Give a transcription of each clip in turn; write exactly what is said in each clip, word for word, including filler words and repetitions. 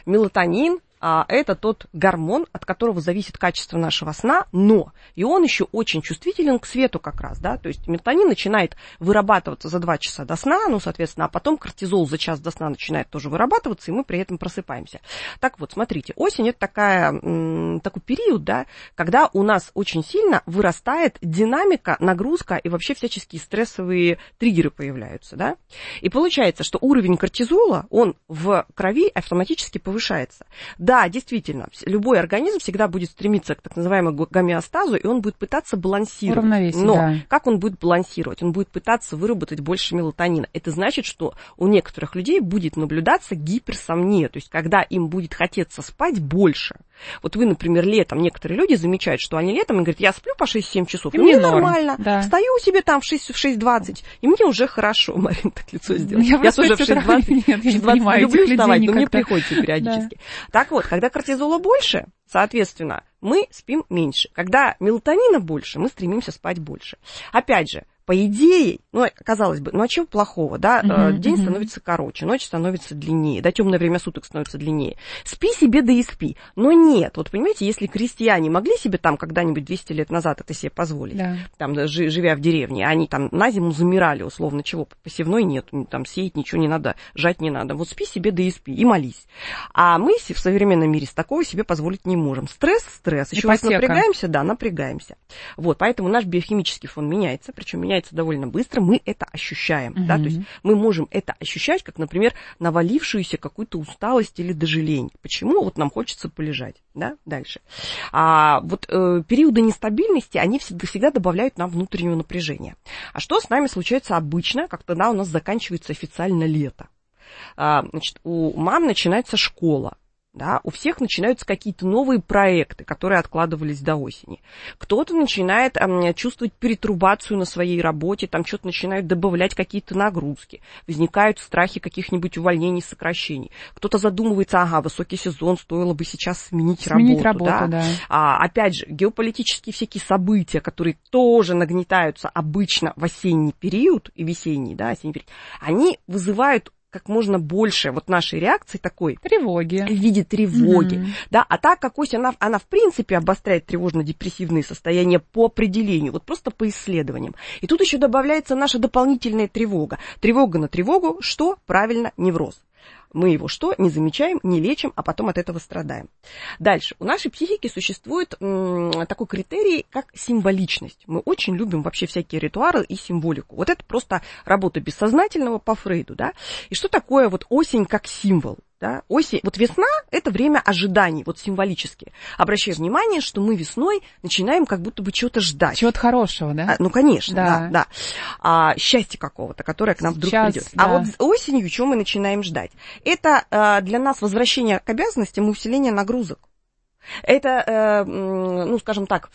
мелатонин а, это тот гормон, от которого зависит качество нашего сна, но и он еще очень чувствителен к свету как раз, да, то есть мелатонин начинает вырабатываться за два часа до сна, ну, соответственно, а потом кортизол за час до сна начинает тоже вырабатываться, и мы при этом просыпаемся. Так вот, смотрите, осень это такая, м, такой период, да, когда у нас очень сильно вырастает динамика, нагрузка и вообще всяческие стрессовые триггеры появляются, да, и получается, что уровень кортизола, он в крови автоматически повышается. Да, действительно, любой организм всегда будет стремиться к так называемому гомеостазу, и он будет пытаться балансировать. Уравновесие, но да. как он будет балансировать? Он будет пытаться выработать больше мелатонина. Это значит, что у некоторых людей будет наблюдаться гиперсомния, то есть когда им будет хотеться спать больше. Вот вы, например, летом, некоторые люди замечают, что они летом и говорят, я сплю по шесть-семь часов, и мне нормально, да. Встаю себе там в шесть двадцать, и мне уже хорошо. Марина так лицо сделала. Я, я тоже в шесть двадцать не люблю вставать, но мне приходится периодически. Да. Так вот, когда кортизола больше, соответственно, мы спим меньше. Когда мелатонина больше, мы стремимся спать больше. Опять же, по идее, ну, казалось бы, ну, а чего плохого, да? Uh-huh, День uh-huh. становится короче, ночь становится длиннее, да, темное время суток становится длиннее. Спи себе, да и спи. Но нет, вот понимаете, если крестьяне могли себе там когда-нибудь двести лет назад это себе позволить, yeah. там, живя в деревне, они там на зиму замирали, условно, чего, посевной нет, там сеять ничего не надо, жать не надо. Вот спи себе, да и спи, и молись. А мы в современном мире с такого себе позволить не можем. Стресс, стресс. Еще раз напрягаемся, да, напрягаемся. Вот, поэтому наш биохимический фон меняется, причем меняется меняется довольно быстро, мы это ощущаем, uh-huh. да, то есть мы можем это ощущать, как, например, навалившуюся какую-то усталость или даже лень. Почему? Вот нам хочется полежать, да, дальше. А вот э, периоды нестабильности, они всегда, всегда добавляют нам внутреннего напряжения. А что с нами случается обычно, как тогда у нас заканчивается официально лето? А, значит, у мам начинается школа. Да, у всех начинаются какие-то новые проекты, которые откладывались до осени. Кто-то начинает а, чувствовать перетрубацию на своей работе, там что-то начинают добавлять какие-то нагрузки, возникают страхи каких-нибудь увольнений, сокращений. Кто-то задумывается, ага, высокий сезон, стоило бы сейчас сменить, сменить работу. работу, да? Да. А, опять же, геополитические всякие события, которые тоже нагнетаются обычно в осенний период и весенний, да, осенний период, они вызывают как можно больше вот нашей реакции такой тревоги. В виде тревоги. Mm-hmm. Да, а так как осень, она, она в принципе обостряет тревожно-депрессивные состояния по определению, вот просто по исследованиям. И тут еще добавляется наша дополнительная тревога. Тревога на тревогу, что правильно невроз. Мы его что? Не замечаем, не лечим, а потом от этого страдаем. Дальше. У нашей психики существует м, такой критерий, как символичность. Мы очень любим вообще всякие ритуалы и символику. Вот это просто работа бессознательного по Фрейду, да. И что такое вот осень как символ? Да? Осень, вот весна – это время ожиданий, вот символически. Обращаю внимание, что мы весной начинаем как будто бы чего-то ждать. Чего-то хорошего, да? А, ну, конечно, да. да. да. А, счастья какого-то, которое к нам вдруг Сейчас, придет. да. А вот осенью что мы начинаем ждать? Это а, для нас возвращение к обязанностям и усиление нагрузок. Это, а, ну, скажем так,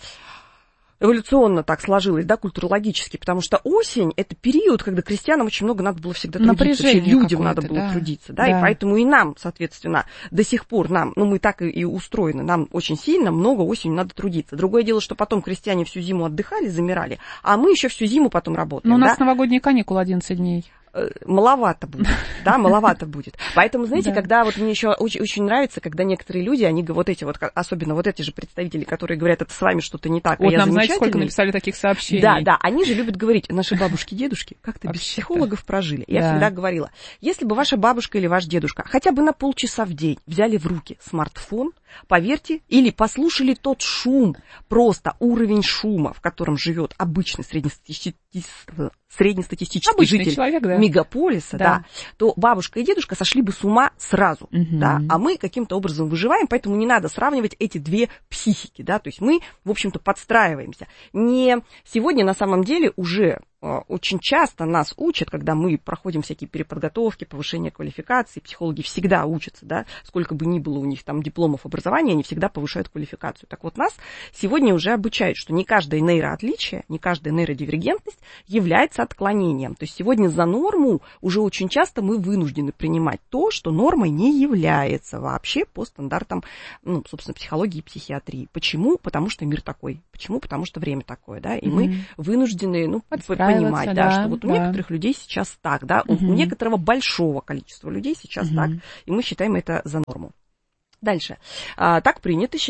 эволюционно так сложилось, да, культурологически, потому что осень – это период, когда крестьянам очень много надо было всегда трудиться, вообще людям надо было да. трудиться, да, да, и поэтому и нам, соответственно, до сих пор нам, ну, мы так и, и устроены, нам очень сильно много осенью надо трудиться. Другое дело, что потом крестьяне всю зиму отдыхали, замирали, а мы еще всю зиму потом работаем. Но у нас да? новогодние каникулы одиннадцать дней. Маловато будет, да, маловато будет. Поэтому, знаете, да. когда вот мне еще очень, очень нравится, когда некоторые люди, они вот эти вот, особенно вот эти же представители, которые говорят, это с вами что-то не так, вот а я нам, знаете, сколько написали таких сообщений. Да, да, они же любят говорить, наши бабушки, дедушки как-то без психологов прожили. Я да. всегда говорила, если бы ваша бабушка или ваш дедушка хотя бы на полчаса в день взяли в руки смартфон, поверьте, или послушали тот шум, просто уровень шума, в котором живет обычный среднестатистический, среднестатистический обычный житель человек, да. мегаполиса, да. Да, то бабушка и дедушка сошли бы с ума сразу, угу. да, а мы каким-то образом выживаем, поэтому не надо сравнивать эти две психики, да, то есть мы, в общем-то, подстраиваемся. Не сегодня на самом деле уже очень часто нас учат, когда мы проходим всякие переподготовки, повышение квалификации, психологи всегда учатся, да, сколько бы ни было у них там дипломов образования, они всегда повышают квалификацию. Так вот, нас сегодня уже обучают, что не каждое нейроотличие, не каждая нейродивергентность является отклонением. То есть сегодня за норму уже очень часто мы вынуждены принимать то, что нормой не является вообще по стандартам, ну, собственно, психологии и психиатрии. Почему? Потому что мир такой. Почему? Потому что время такое, да, и mm-hmm. мы вынуждены, ну, понимать, да, да, что вот да. у некоторых людей сейчас так, да, угу. у некоторого большого количества людей сейчас угу. так, и мы считаем это за норму. Дальше. А, так принято,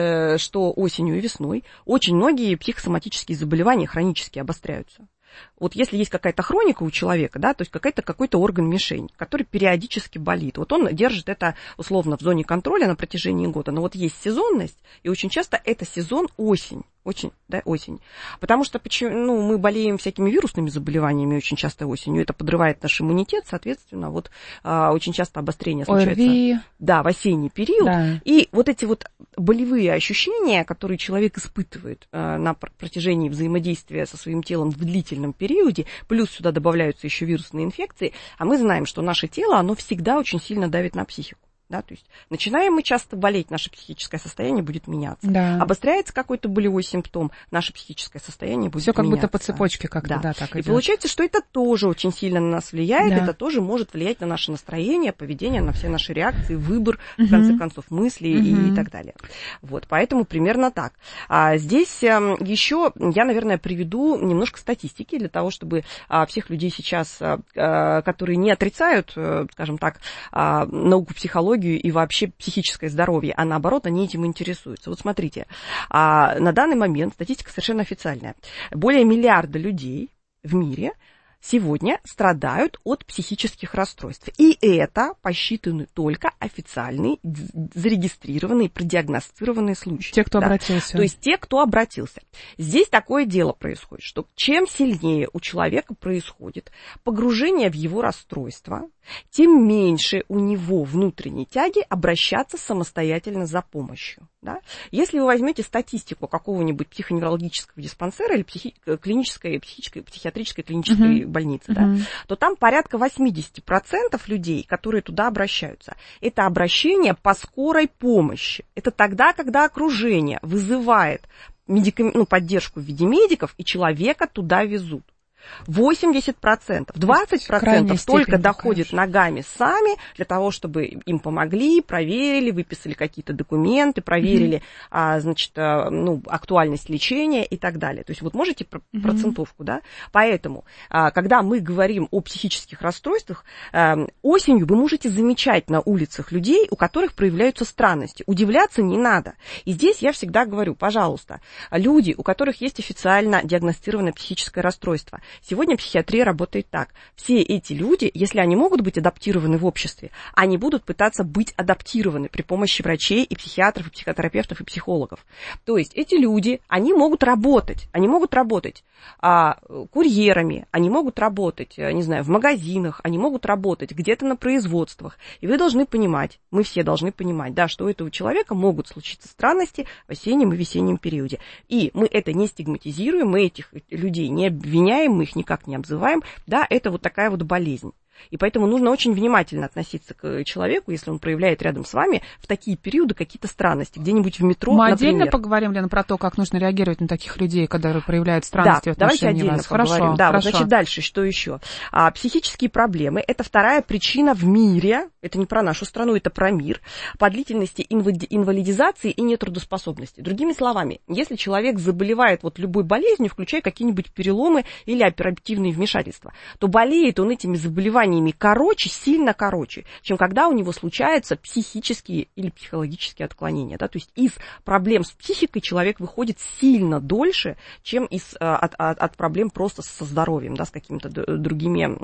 что осенью и весной очень многие психосоматические заболевания хронически обостряются. Вот если есть какая-то хроника у человека, да, то есть какой-то, какой-то орган-мишень, который периодически болит, вот он держит это условно в зоне контроля на протяжении года, но вот есть сезонность, и очень часто это сезон осень. Очень, да, осень. Потому что почему, ну, мы болеем всякими вирусными заболеваниями очень часто осенью. Это подрывает наш иммунитет, соответственно, вот а, очень часто обострение случается. ОРВИ. Да, в осенний период. Да. И вот эти вот болевые ощущения, которые человек испытывает а, на протяжении взаимодействия со своим телом в длительном периоде, плюс сюда добавляются еще вирусные инфекции, а мы знаем, что наше тело, оно всегда очень сильно давит на психику. Да, то есть начинаем мы часто болеть, наше психическое состояние будет меняться. Да. Обостряется какой-то болевой симптом, наше психическое состояние будет Всё меняться. Все как будто по цепочке как-то, да, да так И идет. получается, что это тоже очень сильно на нас влияет, Да. это тоже может влиять на наше настроение, поведение, на все наши реакции, выбор, угу. в конце концов, мысли угу. и, и так далее. Вот, поэтому примерно так. А здесь а, еще я, наверное, приведу немножко статистики для того, чтобы а, всех людей сейчас, а, которые не отрицают, а, скажем так, а, науку, психологию и вообще психическое здоровье, а наоборот, они этим интересуются. Вот смотрите, а, на данный момент статистика совершенно официальная. Более миллиарда людей в мире сегодня страдают от психических расстройств. И это посчитаны только официальные, зарегистрированные, продиагностированные случаи. Те, кто да. обратился. То есть те, кто обратился. Здесь такое дело происходит, что чем сильнее у человека происходит погружение в его расстройство, тем меньше у него внутренней тяги обращаться самостоятельно за помощью. Да? Если вы возьмете статистику какого-нибудь психоневрологического диспансера или психи- клинической, психической, психиатрической клинической uh-huh. больницы, uh-huh. да, то там порядка восемьдесят процентов людей, которые туда обращаются, это обращение по скорой помощи. Это тогда, когда окружение вызывает медикам... ну, поддержку в виде медиков, и человека туда везут. восемьдесят процентов, двадцать процентов только доходят ногами сами для того, чтобы им помогли, проверили, выписали какие-то документы, проверили, mm-hmm. а, значит, ну, актуальность лечения и так далее. То есть вот можете mm-hmm. процентовку, да? Поэтому, а, когда мы говорим о психических расстройствах, а, осенью вы можете замечать на улицах людей, у которых проявляются странности. Удивляться не надо. И здесь я всегда говорю, пожалуйста, люди, у которых есть официально диагностированное психическое расстройство, сегодня психиатрия работает так. Все эти люди, если они могут быть адаптированы в обществе, они будут пытаться быть адаптированы при помощи врачей и психиатров, и психотерапевтов, и психологов. То есть эти люди, они могут работать, они могут работать а, курьерами, они могут работать, не знаю, в магазинах, они могут работать где-то на производствах. И вы должны понимать, мы все должны понимать, да, что у этого человека могут случиться странности в осеннем и весеннем периоде. И мы это не стигматизируем, мы этих людей не обвиняем, мы их никак не обзываем, да, это вот такая вот болезнь. И поэтому нужно очень внимательно относиться к человеку, если он проявляет рядом с вами в такие периоды какие-то странности, где-нибудь в метро, Мы например. отдельно поговорим, Лена, про то, как нужно реагировать на таких людей, когда проявляют странности да, в отношении давайте отдельно вас. Поговорим. Хорошо, да, хорошо. Вот, значит, дальше что еще? А, психические проблемы – это вторая причина в мире, это не про нашу страну, это про мир, по длительности инвалидизации и нетрудоспособности. Другими словами, если человек заболевает вот любой болезнью, включая какие-нибудь переломы или оперативные вмешательства, то болеет он этими заболеваниями короче, сильно короче, чем когда у него случаются психические или психологические отклонения. Да? То есть из проблем с психикой человек выходит сильно дольше, чем из, от, от, от проблем просто со здоровьем, да, с какими-то другими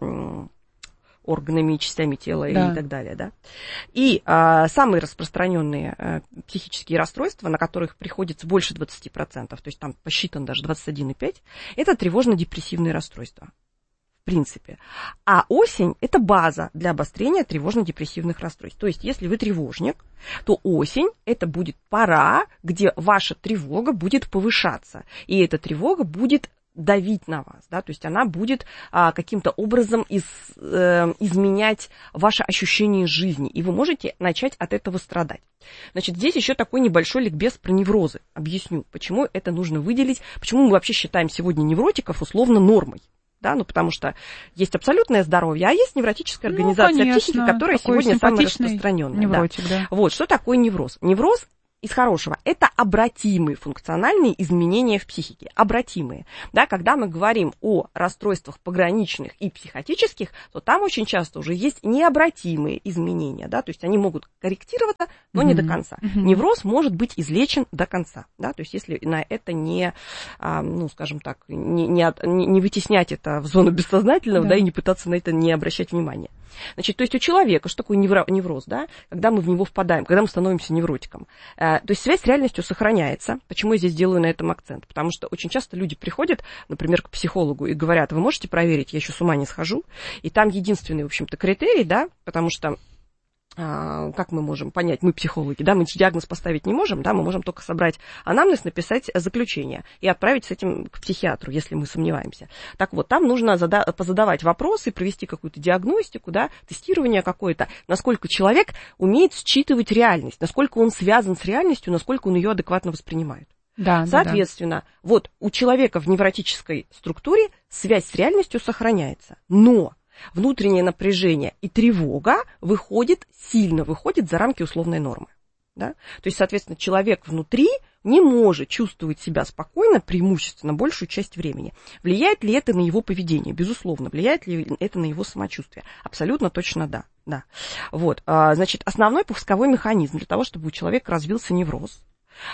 органами, частями тела да. и так далее. Да? И а, самые распространенные а, психические расстройства, на которых приходится больше двадцать процентов, то есть там посчитано даже двадцать один и пять десятых, это тревожно-депрессивные расстройства. В принципе. А осень – это база для обострения тревожно-депрессивных расстройств. То есть, если вы тревожник, то осень – это будет пора, где ваша тревога будет повышаться. И эта тревога будет давить на вас, да, то есть она будет а, каким-то образом из, э, изменять ваше ощущение жизни, и вы можете начать от этого страдать. Значит, здесь еще такой небольшой ликбез про неврозы. Объясню, почему это нужно выделить, почему мы вообще считаем сегодня невротиков условно нормой. Да, ну, потому что есть абсолютное здоровье, а есть невротическая организация ну, конечно, психики, которая сегодня самая распространенная. Невротик, да. Да. Вот, что такое невроз? Невроз из хорошего. Это обратимые функциональные изменения в психике. Обратимые. Да, когда мы говорим о расстройствах пограничных и психотических, то там очень часто уже есть необратимые изменения. Да, то есть они могут корректироваться, но mm-hmm. не до конца. Mm-hmm. Невроз может быть излечен до конца. Да, то есть если на это не, ну, скажем так, не, не, не вытеснять это в зону бессознательного, да. Да, и не пытаться на это не обращать внимания. Значит, то есть у человека, что такое невроз, да, когда мы в него впадаем, когда мы становимся невротиком, э, то есть связь с реальностью сохраняется. Почему я здесь делаю на этом акцент? Потому что очень часто люди приходят, например, к психологу и говорят: вы можете проверить, я еще с ума не схожу, и там единственный, в общем-то, критерий, да, потому что как мы можем понять, мы психологи, да, мы диагноз поставить не можем, да, мы можем только собрать анамнез, написать заключение и отправить с этим к психиатру, если мы сомневаемся. Так вот, там нужно зада- позадавать вопросы, провести какую-то диагностику, да, тестирование какое-то, насколько человек умеет считывать реальность, насколько он связан с реальностью, насколько он ее адекватно воспринимает. Да, Соответственно, да, да. вот у человека в невротической структуре связь с реальностью сохраняется, но внутреннее напряжение и тревога выходит, сильно выходит за рамки условной нормы. Да? То есть, соответственно, человек внутри не может чувствовать себя спокойно преимущественно большую часть времени. Влияет ли это на его поведение? Безусловно. Влияет ли это на его самочувствие? Абсолютно точно да. да. Вот. Значит, основной пусковой механизм для того, чтобы у человека развился невроз,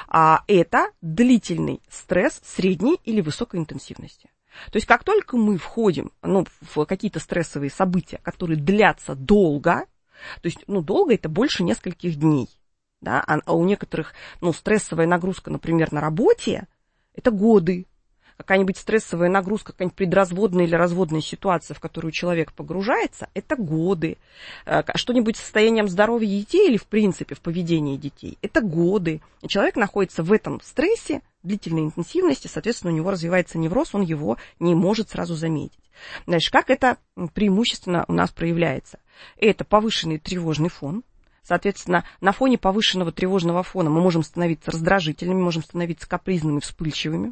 это длительный стресс средней или высокой интенсивности. То есть как только мы входим, ну, в какие-то стрессовые события, которые длятся долго, то есть, ну, долго это больше нескольких дней, да, а у некоторых, ну, стрессовая нагрузка, например, на работе, это годы. Какая-нибудь стрессовая нагрузка, какая-нибудь предразводная или разводная ситуация, в которую человек погружается, это годы. Что-нибудь с состоянием здоровья детей или, в принципе, в поведении детей, это годы. И человек находится в этом стрессе длительной интенсивности, соответственно, у него развивается невроз, он его не может сразу заметить. Дальше, как это преимущественно у нас проявляется? Это повышенный тревожный фон. Соответственно, на фоне повышенного тревожного фона мы можем становиться раздражительными, можем становиться капризными, вспыльчивыми.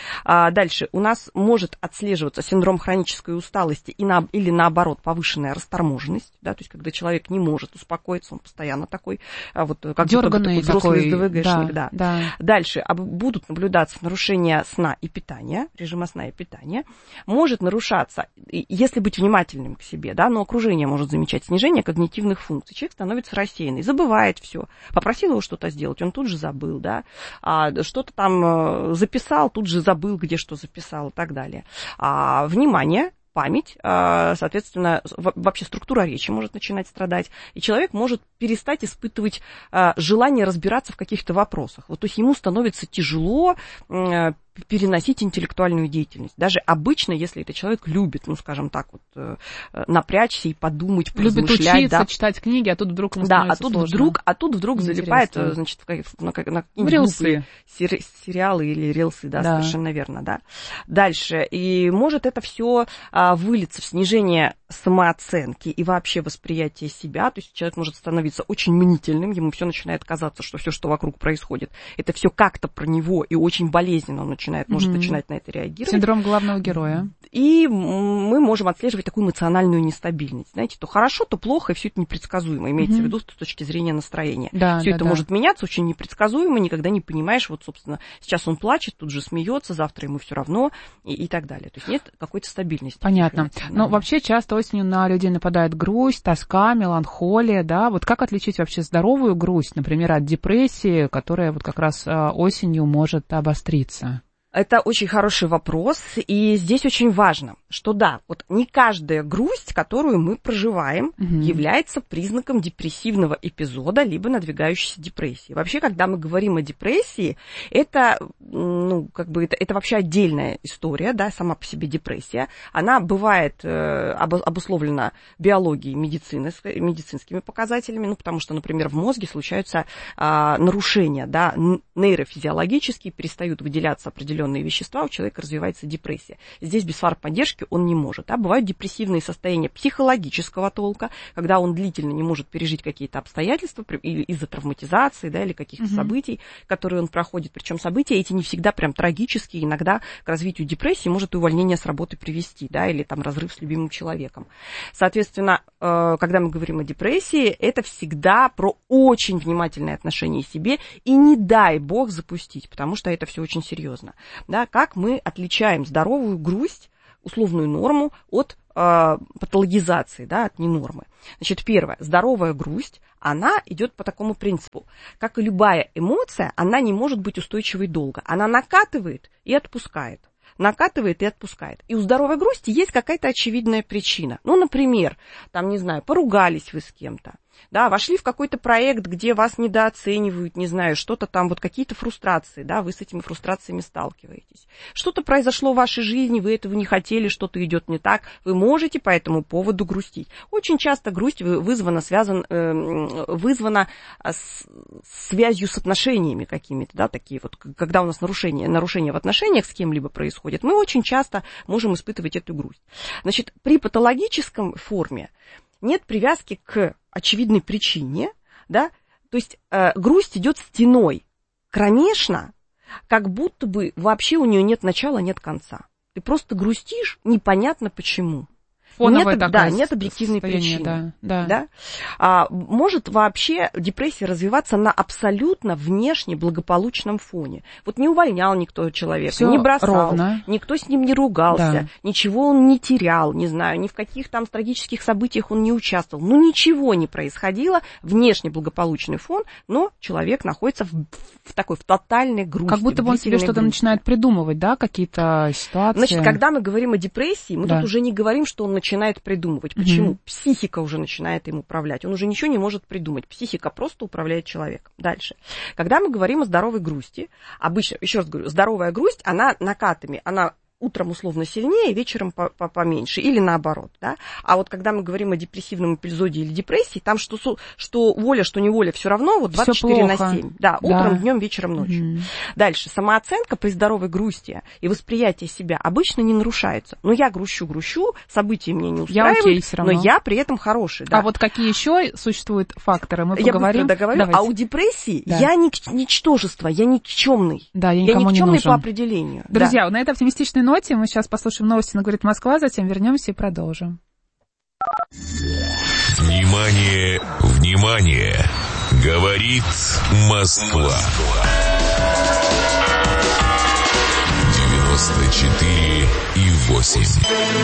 А дальше у нас может отслеживаться синдром хронической усталости и на, или, наоборот, повышенная расторможенность, да, то есть когда человек не может успокоиться, он постоянно такой, вот, как дерганный будто взрослый такой, СДВГшник. Да, да. Да. Дальше будут наблюдаться нарушения сна и питания, режима сна и питания. Может нарушаться, если быть внимательным к себе, да, но окружение может замечать снижение когнитивных функций. Человек становится рассеянный, забывает все. Попросил его что-то сделать, он тут же забыл, да, а что-то там записал, тут же забыл, где что записал и так далее. А, внимание, память, а, соответственно, вообще структура речи может начинать страдать, и человек может перестать испытывать а, желание разбираться в каких-то вопросах. Вот, то есть ему становится тяжело а, переносить интеллектуальную деятельность. Даже обычно, если это человек любит, ну, скажем так, вот, э, напрячься и подумать, любит учиться, да, читать книги, а тут вдруг ему да, становится а тут сложно. вдруг, а тут вдруг залипает, значит, в, на, на, на рилсы. Сери, сериалы или рилсы, да, да, совершенно верно, да. Дальше, и может это все а, вылиться в снижение самооценки и вообще восприятия себя, то есть человек может становиться очень мнительным, ему все начинает казаться, что все, что вокруг происходит, это все как-то про него, и очень болезненно он начинает, может mm-hmm. начинать на это реагировать. Синдром главного героя. И мы можем отслеживать такую эмоциональную нестабильность. Знаете, то хорошо, то плохо, и все это непредсказуемо, имеется mm-hmm. в виду с точки зрения настроения. Да, все да, это да. может меняться очень непредсказуемо, никогда не понимаешь, вот, собственно, сейчас он плачет, тут же смеется, завтра ему все равно, и, и так далее. То есть нет какой-то стабильности. Понятно. Но вообще часто осенью на людей нападает грусть, тоска, меланхолия, да? Вот как отличить вообще здоровую грусть, например, от депрессии, которая вот как раз осенью может обостриться? Это очень хороший вопрос, и здесь очень важно, что да, вот не каждая грусть, которую мы проживаем, угу. является признаком депрессивного эпизода, либо надвигающейся депрессии. Вообще, когда мы говорим о депрессии, это, ну, как бы, это, это вообще отдельная история, да, сама по себе депрессия. Она бывает э, обусловлена биологией, медицины, медицинскими показателями, ну, потому что, например, в мозге случаются э, нарушения, да, нейрофизиологические, перестают выделяться определенные определенные вещества, у человека развивается депрессия. Здесь без фармподдержки он не может. Да? Бывают депрессивные состояния психологического толка, когда он длительно не может пережить какие-то обстоятельства из-за травматизации, да, или каких-то mm-hmm. событий, которые он проходит. Причем события эти не всегда прям трагические, иногда к развитию депрессии может и увольнение с работы привести, да, или там разрыв с любимым человеком. Соответственно, когда мы говорим о депрессии, это всегда про очень внимательное отношение к себе и не дай бог запустить, потому что это все очень серьезно. Да, как мы отличаем здоровую грусть, условную норму, от э, патологизации, да, от ненормы. Значит, первое, здоровая грусть, она идет по такому принципу. Как и любая эмоция, она не может быть устойчивой долго. Она накатывает и отпускает. Накатывает и отпускает. И у здоровой грусти есть какая-то очевидная причина. Ну, например, там, не знаю, поругались вы с кем-то, да, вошли в какой-то проект, где вас недооценивают, не знаю, что-то там, вот какие-то фрустрации, да, вы с этими фрустрациями сталкиваетесь. Что-то произошло в вашей жизни, вы этого не хотели, что-то идет не так, вы можете по этому поводу грустить. Очень часто грусть вызвана, связан, э, вызвана с связью с отношениями какими-то, да, такие вот, когда у нас нарушение, нарушение в отношениях с кем-либо происходит, мы очень часто можем испытывать эту грусть. Значит, при патологическом форме нет привязки к очевидной причине, да, то есть э, грусть идет стеной, кромешно, как будто бы вообще у нее нет начала, нет конца. Ты просто грустишь, непонятно почему. Нет, да, нет объективной причины. Да, да. Да? А, может вообще депрессия развиваться на абсолютно внешне благополучном фоне. Вот не увольнял никто человека, всё не бросал, ровно. Никто с ним не ругался, Да. ничего он не терял, не знаю, ни в каких там трагических событиях он не участвовал. Ну, ничего не происходило, внешне благополучный фон, но человек находится в, в такой в тотальной грусти. Как будто бы он себе что-то грусти. начинает придумывать, да, какие-то ситуации. Значит, когда мы говорим о депрессии, мы Да. тут уже не говорим, что он начинает придумывать. Почему? Угу. Психика уже начинает им управлять. Он уже ничего не может придумать. Психика просто управляет человеком. Дальше. Когда мы говорим о здоровой грусти, обычно, еще раз говорю, здоровая грусть, она накатами, она утром условно сильнее, вечером поменьше, или наоборот, да. А вот когда мы говорим о депрессивном эпизоде или депрессии, там что, что воля, что неволя, все равно вот двадцать четыре на семь. Да, утром, да. Днем, вечером, ночью. Mm-hmm. Дальше. Самооценка при здоровой грусти и восприятие себя обычно не нарушается. Но я грущу, грущу, события меня не устраивают, я окей, все равно. Но я при этом хороший. Да. А вот какие еще существуют факторы? Мы я поговорим. Договорю. А у депрессии да. я ничтожество, я никчемный. Да, я я никому никчемный не нужен. По определению. Друзья, да. на этой оптимистичной ноте мы сейчас послушаем новости на «Говорит Москва», затем вернемся и продолжим. Внимание, внимание! Говорит Москва. девяносто четыре и восемь.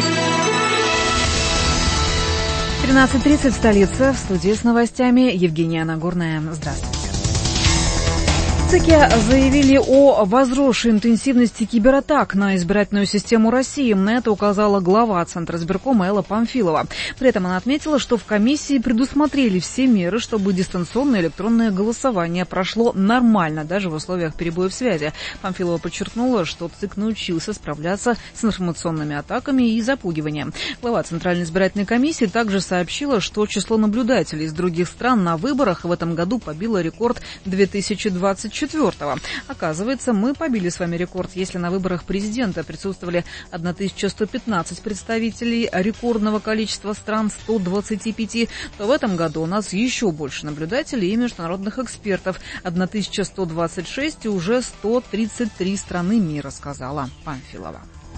тринадцать тридцать в столице. В студии с новостями Евгения Нагорная. Здравствуйте. В ЦИКе заявили о возросшей интенсивности кибератак на избирательную систему России. На это указала глава Центра избиркома Элла Памфилова. При этом она отметила, что в комиссии предусмотрели все меры, чтобы дистанционное электронное голосование прошло нормально, даже в условиях перебоев связи. Памфилова подчеркнула, что ЦИК научился справляться с информационными атаками и запугиванием. Глава Центральной избирательной комиссии также сообщила, что число наблюдателей из других стран на выборах в этом году побило рекорд две тысячи двадцать четвёртого. Оказывается, мы побили с вами рекорд. Если на выборах президента присутствовали тысяча сто пятнадцать представителей рекордного количества стран сто двадцать пять, то в этом году у нас еще больше наблюдателей и международных экспертов. тысяча сто двадцать шесть и уже сто тридцать три страны мира, сказала Памфилова.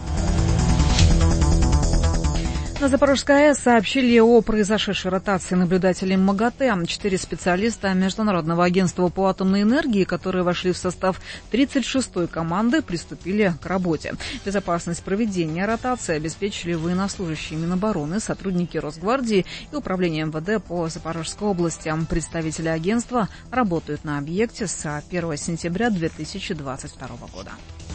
На Запорожской АЭС сообщили о произошедшей ротации наблюдателей МАГАТЭ. Четыре специалиста Международного агентства по атомной энергии, которые вошли в состав тридцать шестой команды, приступили к работе. Безопасность проведения ротации обеспечили военнослужащие Минобороны, сотрудники Росгвардии и Управления МВД по Запорожской области. Представители агентства работают на объекте с первого сентября две тысячи двадцать второго года.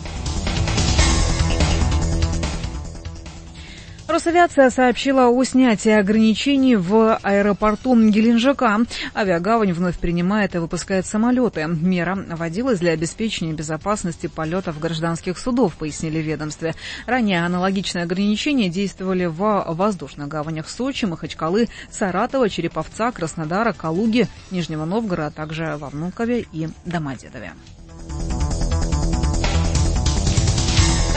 Росавиация сообщила о снятии ограничений в аэропорту Геленджика. Авиагавань вновь принимает и выпускает самолеты. Мера вводилась для обеспечения безопасности полетов гражданских судов, пояснили в ведомстве. Ранее аналогичные ограничения действовали в воздушных гаванях Сочи, Махачкалы, Саратова, Череповца, Краснодара, Калуги, Нижнего Новгорода, а также во Внукове и Домодедове.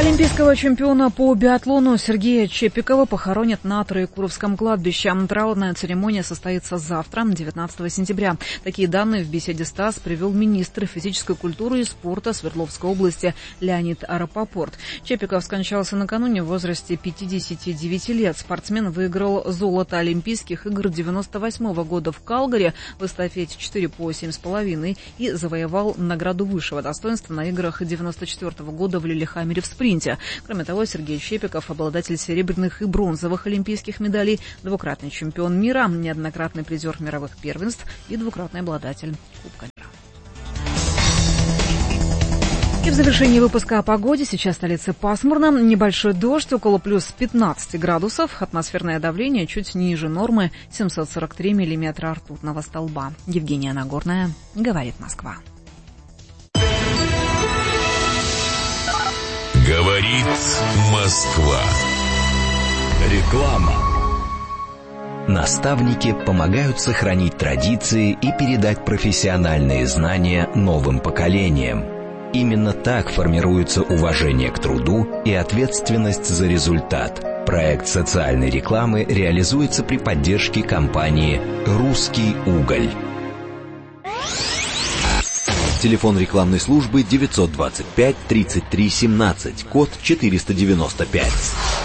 Олимпийского чемпиона по биатлону Сергея Чепикова похоронят на Троекуровском кладбище. Траурная церемония состоится завтра, девятнадцатого сентября. Такие данные в беседе с ТАСС привел министр физической культуры и спорта Свердловской области Леонид Рапопорт. Чепиков скончался накануне в возрасте пятидесяти девяти лет. Спортсмен выиграл золото Олимпийских игр девяносто восьмого года в Калгари в эстафете четыре по семь с половиной и завоевал награду высшего достоинства на играх девяносто четвёртого года в Лилихаммере в спринте. Кроме того, Сергей Чепиков – обладатель серебряных и бронзовых олимпийских медалей, двукратный чемпион мира, неоднократный призер мировых первенств и двукратный обладатель Кубка мира. И в завершении выпуска о погоде. Сейчас в столице пасмурно, небольшой дождь, около плюс пятнадцати градусов, атмосферное давление чуть ниже нормы, семьсот сорок три миллиметра ртутного столба. Евгения Нагорная, говорит Москва. Говорит Москва. Реклама. Наставники помогают сохранить традиции и передать профессиональные знания новым поколениям. Именно так формируется уважение к труду и ответственность за результат. Проект социальной рекламы реализуется при поддержке компании «Русский уголь». Телефон рекламной службы девятьсот двадцать пять тридцать три семнадцать, код четыреста девяносто пять.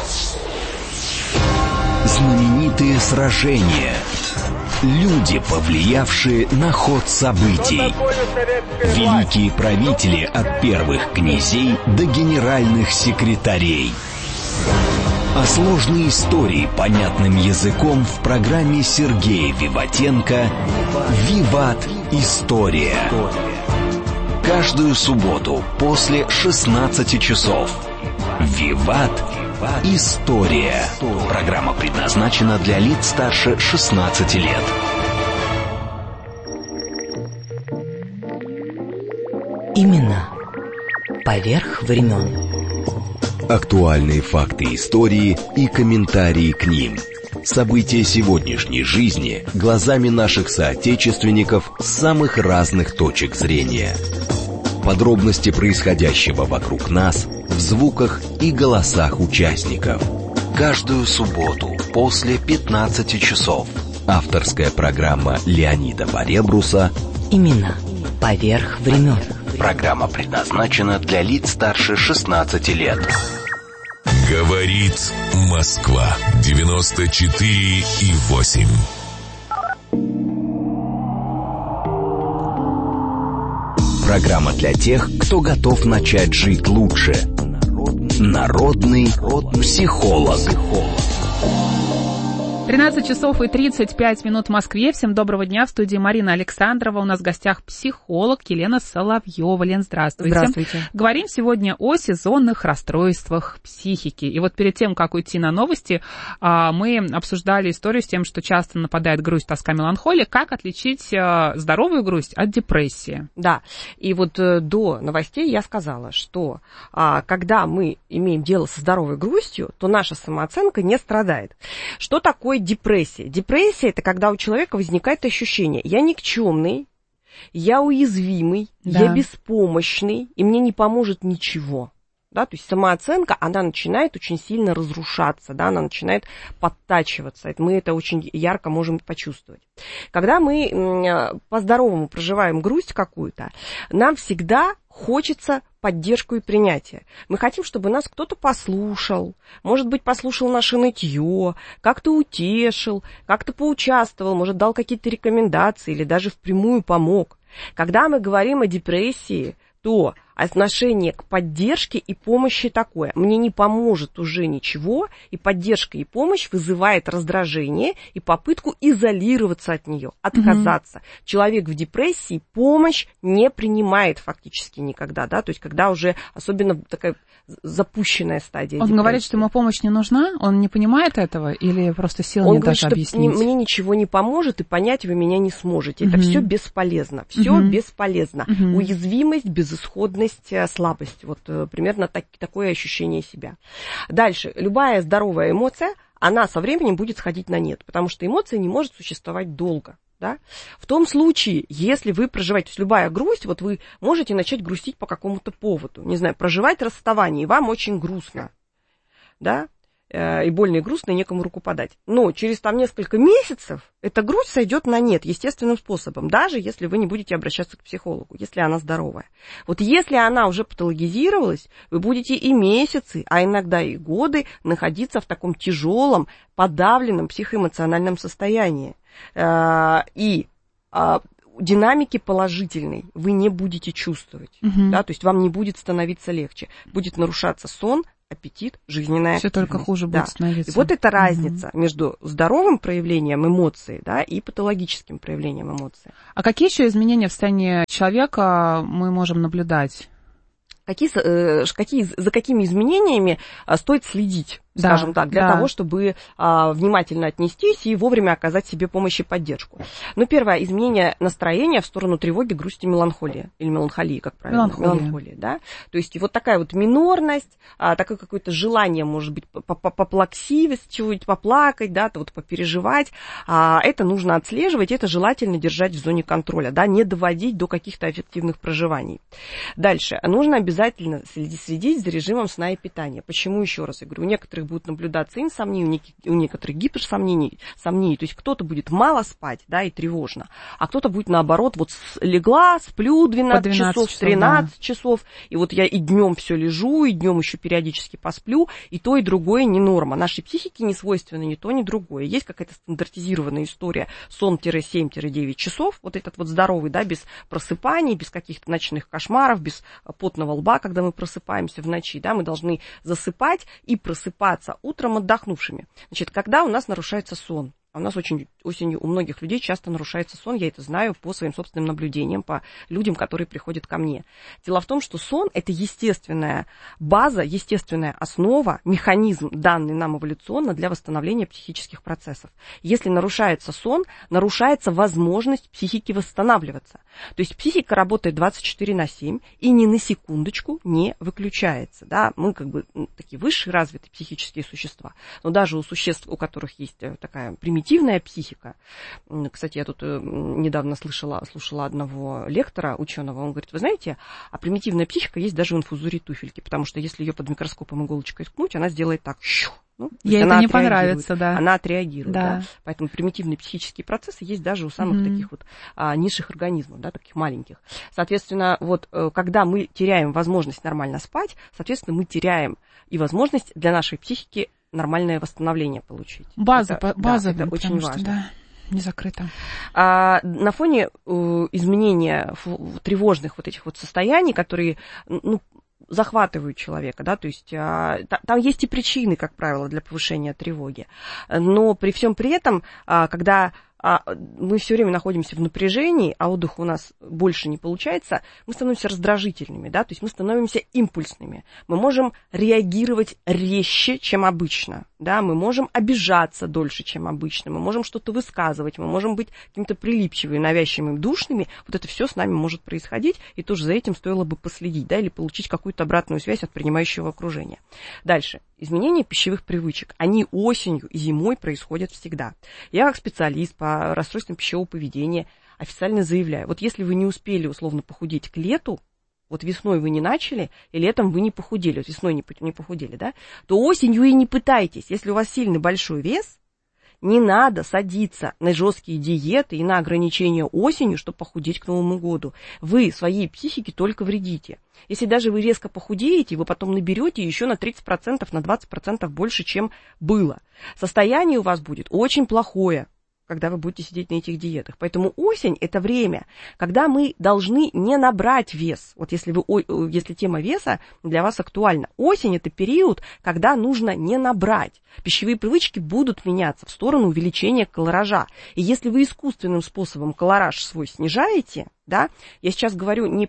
Знаменитые сражения. Люди, повлиявшие на ход событий. Великие правители от первых князей до генеральных секретарей. А сложные истории понятным языком в программе Сергея Виватенко «Виват. История». Каждую субботу после шестнадцати часов. «Виват. История». Программа предназначена для лиц старше шестнадцати лет. Именно поверх времен. Актуальные факты истории и комментарии к ним. События сегодняшней жизни глазами наших соотечественников с самых разных точек зрения. Подробности происходящего вокруг нас в звуках и голосах участников. Каждую субботу после пятнадцати часов. Авторская программа Леонида Баребруса Именно поверх времен. Программа предназначена для лиц старше шестнадцати лет. Говорит Москва. девяносто четыре и восемь. Программа для тех, кто готов начать жить лучше. Народный психолог. тринадцать часов и тридцать пять минут в Москве. Всем доброго дня. В студии Марина Александрова. У нас в гостях психолог Елена Соловьева. Лен, здравствуйте. Здравствуйте. Говорим сегодня о сезонных расстройствах психики. И вот перед тем, как уйти на новости, мы обсуждали историю с тем, что часто нападает грусть, тоска, меланхолия. Как отличить здоровую грусть от депрессии? Да, и вот до новостей я сказала, что когда мы имеем дело со здоровой грустью, то наша самооценка не страдает. Что такое депрессия? Депрессия – это когда у человека возникает ощущение: я никчемный, я уязвимый, да. я беспомощный, и мне не поможет ничего. Да, то есть самооценка, она начинает очень сильно разрушаться, да, она начинает подтачиваться. Мы это очень ярко можем почувствовать. Когда мы по-здоровому проживаем грусть какую-то, нам всегда хочется поддержку и принятие. Мы хотим, чтобы нас кто-то послушал, может быть, послушал наше нытье, как-то утешил, как-то поучаствовал, может, дал какие-то рекомендации или даже впрямую помог. Когда мы говорим о депрессии, то отношение к поддержке и помощи такое: мне не поможет уже ничего, и поддержка и помощь вызывает раздражение и попытку изолироваться от нее, отказаться. Mm-hmm. Человек в депрессии помощь не принимает фактически никогда, да, то есть когда уже особенно такая запущенная стадия Он депрессии. говорит, что ему помощь не нужна, он не понимает этого или просто сил он не говорит, даже объяснить? Он говорит, что мне ничего не поможет, и понять вы меня не сможете. Mm-hmm. Это все бесполезно, все mm-hmm. бесполезно. Mm-hmm. Уязвимость, безысходность, слабость. Вот примерно так, такое ощущение себя. Дальше. Любая здоровая эмоция, она со временем будет сходить на нет, потому что эмоция не может существовать долго. Да? В том случае, если вы проживаете, то есть любая грусть, вот вы можете начать грустить по какому-то поводу, не знаю, проживать расставание, и вам очень грустно, да, и больно, и грустно, и некому руку подать. Но через там несколько месяцев эта грусть сойдет на нет естественным способом, даже если вы не будете обращаться к психологу, если она здоровая. Вот если она уже патологизировалась, вы будете и месяцы, а иногда и годы находиться в таком тяжелом, подавленном психоэмоциональном состоянии. И динамики положительной вы не будете чувствовать, угу. да, то есть вам не будет становиться легче, будет нарушаться сон, аппетит, жизненная Все только хуже будет да. становиться. И вот эта разница угу. между здоровым проявлением эмоций, да, и патологическим проявлением эмоций. А какие еще изменения в состоянии человека мы можем наблюдать? Какие, какие, за какими изменениями стоит следить, да, скажем так, для да. того, чтобы а, внимательно отнестись и вовремя оказать себе помощь и поддержку. Ну, первое, изменение настроения в сторону тревоги, грусти, меланхолии. Или меланхолии, как правильно. Меланхолия. Меланхолия, да. То есть вот такая вот минорность, а, такое какое-то желание, может быть, поплаксивость, чего-нибудь поплакать, да, вот попереживать. А, это нужно отслеживать, это желательно держать в зоне контроля, да, не доводить до каких-то аффективных проживаний. Дальше. Нужно обязательно следить, следить за режимом сна и питания. Почему, еще раз я говорю, у некоторых будут наблюдаться инсомнии, у некоторых гиперсомнений, сомнений. То есть кто-то будет мало спать, да, и тревожно, а кто-то будет наоборот, вот легла, сплю двенадцать часов, тринадцать да. часов, и вот я и днем все лежу, и днем еще периодически посплю, и то, и другое не норма. Нашей психике не свойственно ни то, ни другое. Есть какая-то стандартизированная история сон-семь-девять часов, вот этот вот здоровый, да, без просыпаний, без каких-то ночных кошмаров, без потного лба, когда мы просыпаемся в ночи, да, мы должны засыпать и просыпаться утром отдохнувшими. Значит, когда у нас нарушается сон? У нас очень осенью у многих людей часто нарушается сон, я это знаю по своим собственным наблюдениям, по людям, которые приходят ко мне. Дело в том, что сон – это естественная база, естественная основа, механизм, данный нам эволюционно для восстановления психических процессов. Если нарушается сон, нарушается возможность психики восстанавливаться. То есть психика работает двадцать четыре на семь и ни на секундочку не выключается. Да? Мы как бы такие высшие развитые психические существа, но даже у существ, у которых есть такая примитивная психика. Кстати, я тут недавно слышала, слушала одного лектора, ученого, он говорит, вы знаете, а примитивная психика есть даже в инфузории туфельки, потому что если ее под микроскопом иголочкой ткнуть, она сделает так. Ну, ей это не понравится, да. Она отреагирует, да. да. Поэтому примитивные психические процессы есть даже у самых mm-hmm. таких вот а, низших организмов, да, таких маленьких. Соответственно, вот когда мы теряем возможность нормально спать, соответственно, мы теряем и возможность для нашей психики нормальное восстановление получить. База, это, база, да, это очень важно. Да, не закрыто. А, на фоне э, изменения ф- тревожных вот этих вот состояний, которые, ну, захватывают человека, да, то есть а, та, там есть и причины, как правило, для повышения тревоги, но при всем при этом, а, когда а, мы все время находимся в напряжении, а отдыха у нас больше не получается, мы становимся раздражительными, да, то есть мы становимся импульсными, мы можем реагировать резче, чем обычно, да, мы можем обижаться дольше, чем обычно, мы можем что-то высказывать, мы можем быть каким-то прилипчивыми, навязчивыми, душными, вот это все с нами может происходить, и тоже за этим стоило бы последить, да, или получить какую-то обратную связь от принимающего окружения. Дальше. Изменения пищевых привычек, они осенью и зимой происходят всегда. Я как специалист по расстройствам пищевого поведения официально заявляю, вот если вы не успели условно похудеть к лету, вот весной вы не начали, и летом вы не похудели, вот весной не, не похудели, да, то осенью и не пытайтесь. Если у вас сильный большой вес, не надо садиться на жесткие диеты и на ограничения осенью, чтобы похудеть к Новому году. Вы своей психике только вредите. Если даже вы резко похудеете, вы потом наберете еще на тридцать процентов, на двадцать процентов больше, чем было. Состояние у вас будет очень плохое, когда вы будете сидеть на этих диетах. Поэтому осень – это время, когда мы должны не набрать вес. Вот если, вы, если тема веса для вас актуальна. Осень – это период, когда нужно не набрать. Пищевые привычки будут меняться в сторону увеличения колоража. И если вы искусственным способом колораж свой снижаете, да, я сейчас говорю не про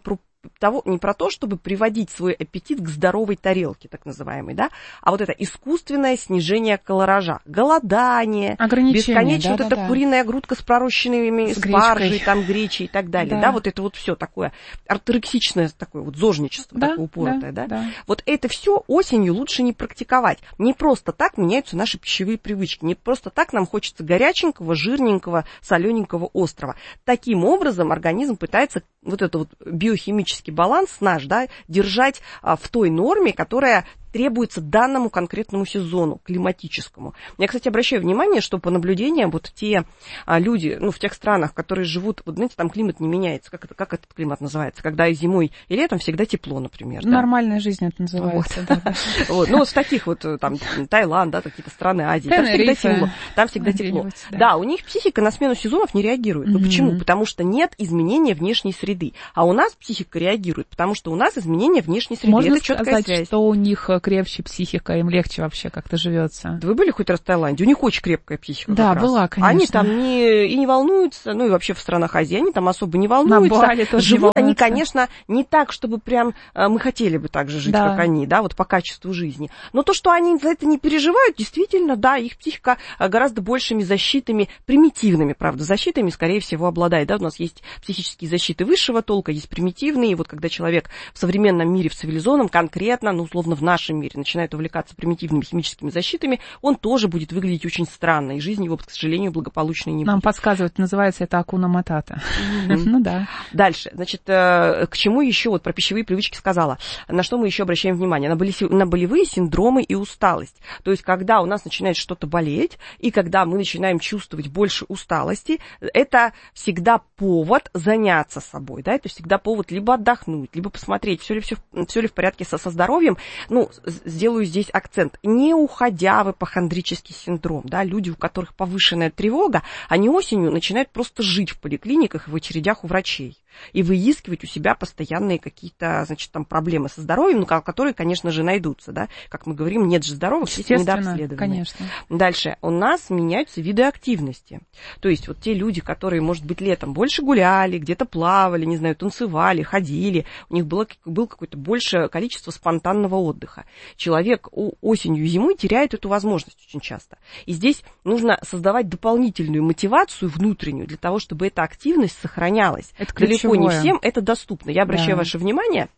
того, не про то, чтобы приводить свой аппетит к здоровой тарелке, так называемой, да, а вот это искусственное снижение колоража, голодание, бесконечно да, вот да, эта да. куриная грудка с пророщенными С спаржей, гречкой. там, гречей и так далее, да. Да. вот это вот все такое орторексичное такое вот зожничество, Да, такое упоротое, да, да, да. Вот это все осенью лучше не практиковать. Не просто так меняются наши пищевые привычки, не просто так нам хочется горяченького, жирненького, солененького, острого. Таким образом организм пытается вот этот вот биохимический баланс наш, да, держать а, в той норме, которая требуется данному конкретному сезону, климатическому. Я, кстати, обращаю внимание, что по наблюдениям вот те а, люди, ну, в тех странах, которые живут, вот знаете, там климат не меняется. Как, это, как этот климат называется? Когда и зимой, и летом всегда тепло, например. Да? Нормальная жизнь это называется. Вот. Да. Вот. Ну, вот в таких вот, там, Таиланд, да, какие-то страны Азии, там всегда тепло. Там всегда тепло. Да. Да, у них психика на смену сезонов не реагирует. Ну, почему? Потому что нет изменения внешней среды. А у нас психика реагирует, потому что у нас изменения внешней среды. Можно это четкая сказать, связь. что у них крепче психика, им легче вообще как-то живется. Да вы были хоть раз в Таиланде? У них очень крепкая психика. Да, как раз. была, конечно. Они там не, и не волнуются, ну и вообще в странах Азии, они там особо не волнуются. На Бали тоже Живут не они, волнуются. конечно, не так, чтобы прям а, мы хотели бы так же жить, Да. как они, да, вот по качеству жизни. Но то, что они за это не переживают, действительно, да, их психика а, гораздо большими защитами, примитивными, правда, защитами, скорее всего, обладает. Да, у нас есть психические защиты высшего толка, есть примитивные. И вот когда человек в современном мире, в цивилизованном, конкретно, ну, условно, в нашем мире, начинает увлекаться примитивными химическими защитами, он тоже будет выглядеть очень странно, и жизнь его, к сожалению, благополучной не будет. Нам подсказывают, называется это акуна матата. Ну да. Дальше, значит, к чему еще, вот про пищевые привычки сказала, на что мы еще обращаем внимание, на, боли, на болевые синдромы и усталость. То есть, когда у нас начинает что-то болеть, и когда мы начинаем чувствовать больше усталости, это всегда повод заняться собой, да, это всегда повод либо отдохнуть, либо посмотреть, все ли, все, все ли в порядке со, со здоровьем. Ну, сделаю здесь акцент, не уходя в ипохондрический синдром, да, люди, у которых повышенная тревога, они осенью начинают просто жить в поликлиниках и в очередях у врачей и выискивать у себя постоянные какие-то, значит, там проблемы со здоровьем, ну, которые, конечно же, найдутся, да, как мы говорим, нет же здоровых, есть недообследованные. Конечно. Дальше, у нас меняются виды активности, то есть вот те люди, которые, может быть, летом больше гуляли, где-то плавали, не знаю, танцевали, ходили, у них было, было какое-то большее количество спонтанного отдыха. Человек осенью и зимой теряет эту возможность очень часто, и здесь нужно создавать дополнительную мотивацию внутреннюю для того, чтобы эта активность сохранялась. Это далеко не всем это доступно. Я обращаю да. ваше внимание,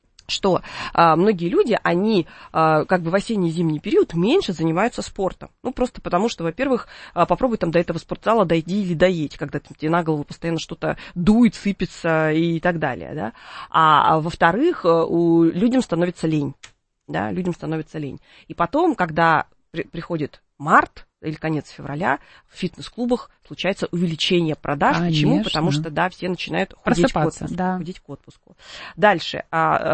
что а, многие люди, они а, как бы в осенне-зимний период меньше занимаются спортом. Ну, просто потому что, во-первых, а, попробуй там до этого спортзала дойди или доедь, когда там, тебе на голову постоянно что-то дует, сыпется и так далее. Да? А, а во-вторых, у, людям становится лень. Да, людям становится лень. И потом, когда при, приходит март, или конец февраля, в фитнес-клубах случается увеличение продаж. Конечно. Почему? Потому что, да, все начинают худеть к отпуску. Да. Худеть к отпуску. Дальше.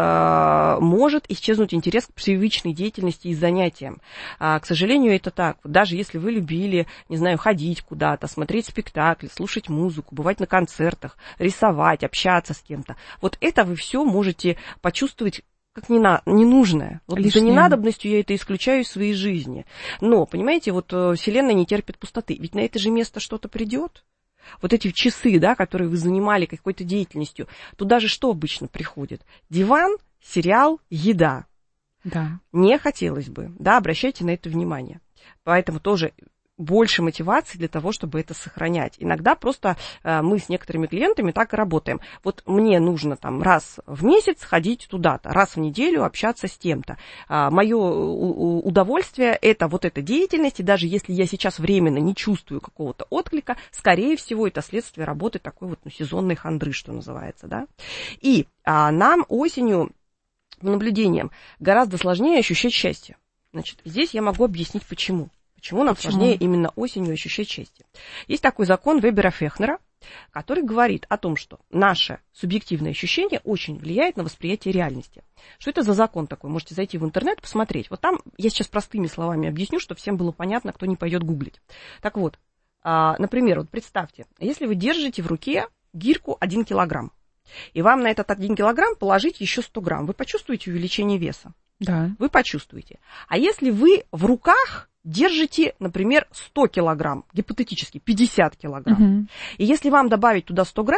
А, а, может исчезнуть интерес к привычной деятельности и занятиям. А, к сожалению, это так. Даже если вы любили, не знаю, ходить куда-то, смотреть спектакли, слушать музыку, бывать на концертах, рисовать, общаться с кем-то, вот это вы все можете почувствовать как не на, ненужное. Вот за ненадобностью я это исключаю из своей жизни. Но, понимаете, вот Вселенная не терпит пустоты. Ведь на это же место что-то придет. Вот эти часы, да, которые вы занимали какой-то деятельностью, туда же что обычно приходит? Диван, сериал, еда. Да. Не хотелось бы. Да, обращайте на это внимание. Поэтому тоже больше мотивации для того, чтобы это сохранять. Иногда просто э, мы с некоторыми клиентами так и работаем. Вот мне нужно там раз в месяц ходить туда-то, раз в неделю общаться с тем-то. А, мое у, у, удовольствие – это вот эта деятельность, и даже если я сейчас временно не чувствую какого-то отклика, скорее всего, это следствие работы такой вот ну, сезонной хандры, что называется. Да? И а, нам осенью, по наблюдениям, гораздо сложнее ощущать счастье. Значит, здесь я могу объяснить, почему. Почему нам Почему? сложнее именно осенью ощущать счастье? Есть такой закон Вебера-Фехнера, который говорит о том, что наше субъективное ощущение очень влияет на восприятие реальности. Что это за закон такой? Можете зайти в интернет, посмотреть. Вот там я сейчас простыми словами объясню, чтобы всем было понятно, кто не пойдет гуглить. Так вот, например, вот представьте, если вы держите в руке гирьку один килограмм, и вам на этот один килограмм положить еще сто грамм, вы почувствуете увеличение веса? Да. Вы почувствуете. А если вы в руках держите, например, сто килограмм, гипотетически пятьдесят килограмм, угу. и если вам добавить туда сто грамм,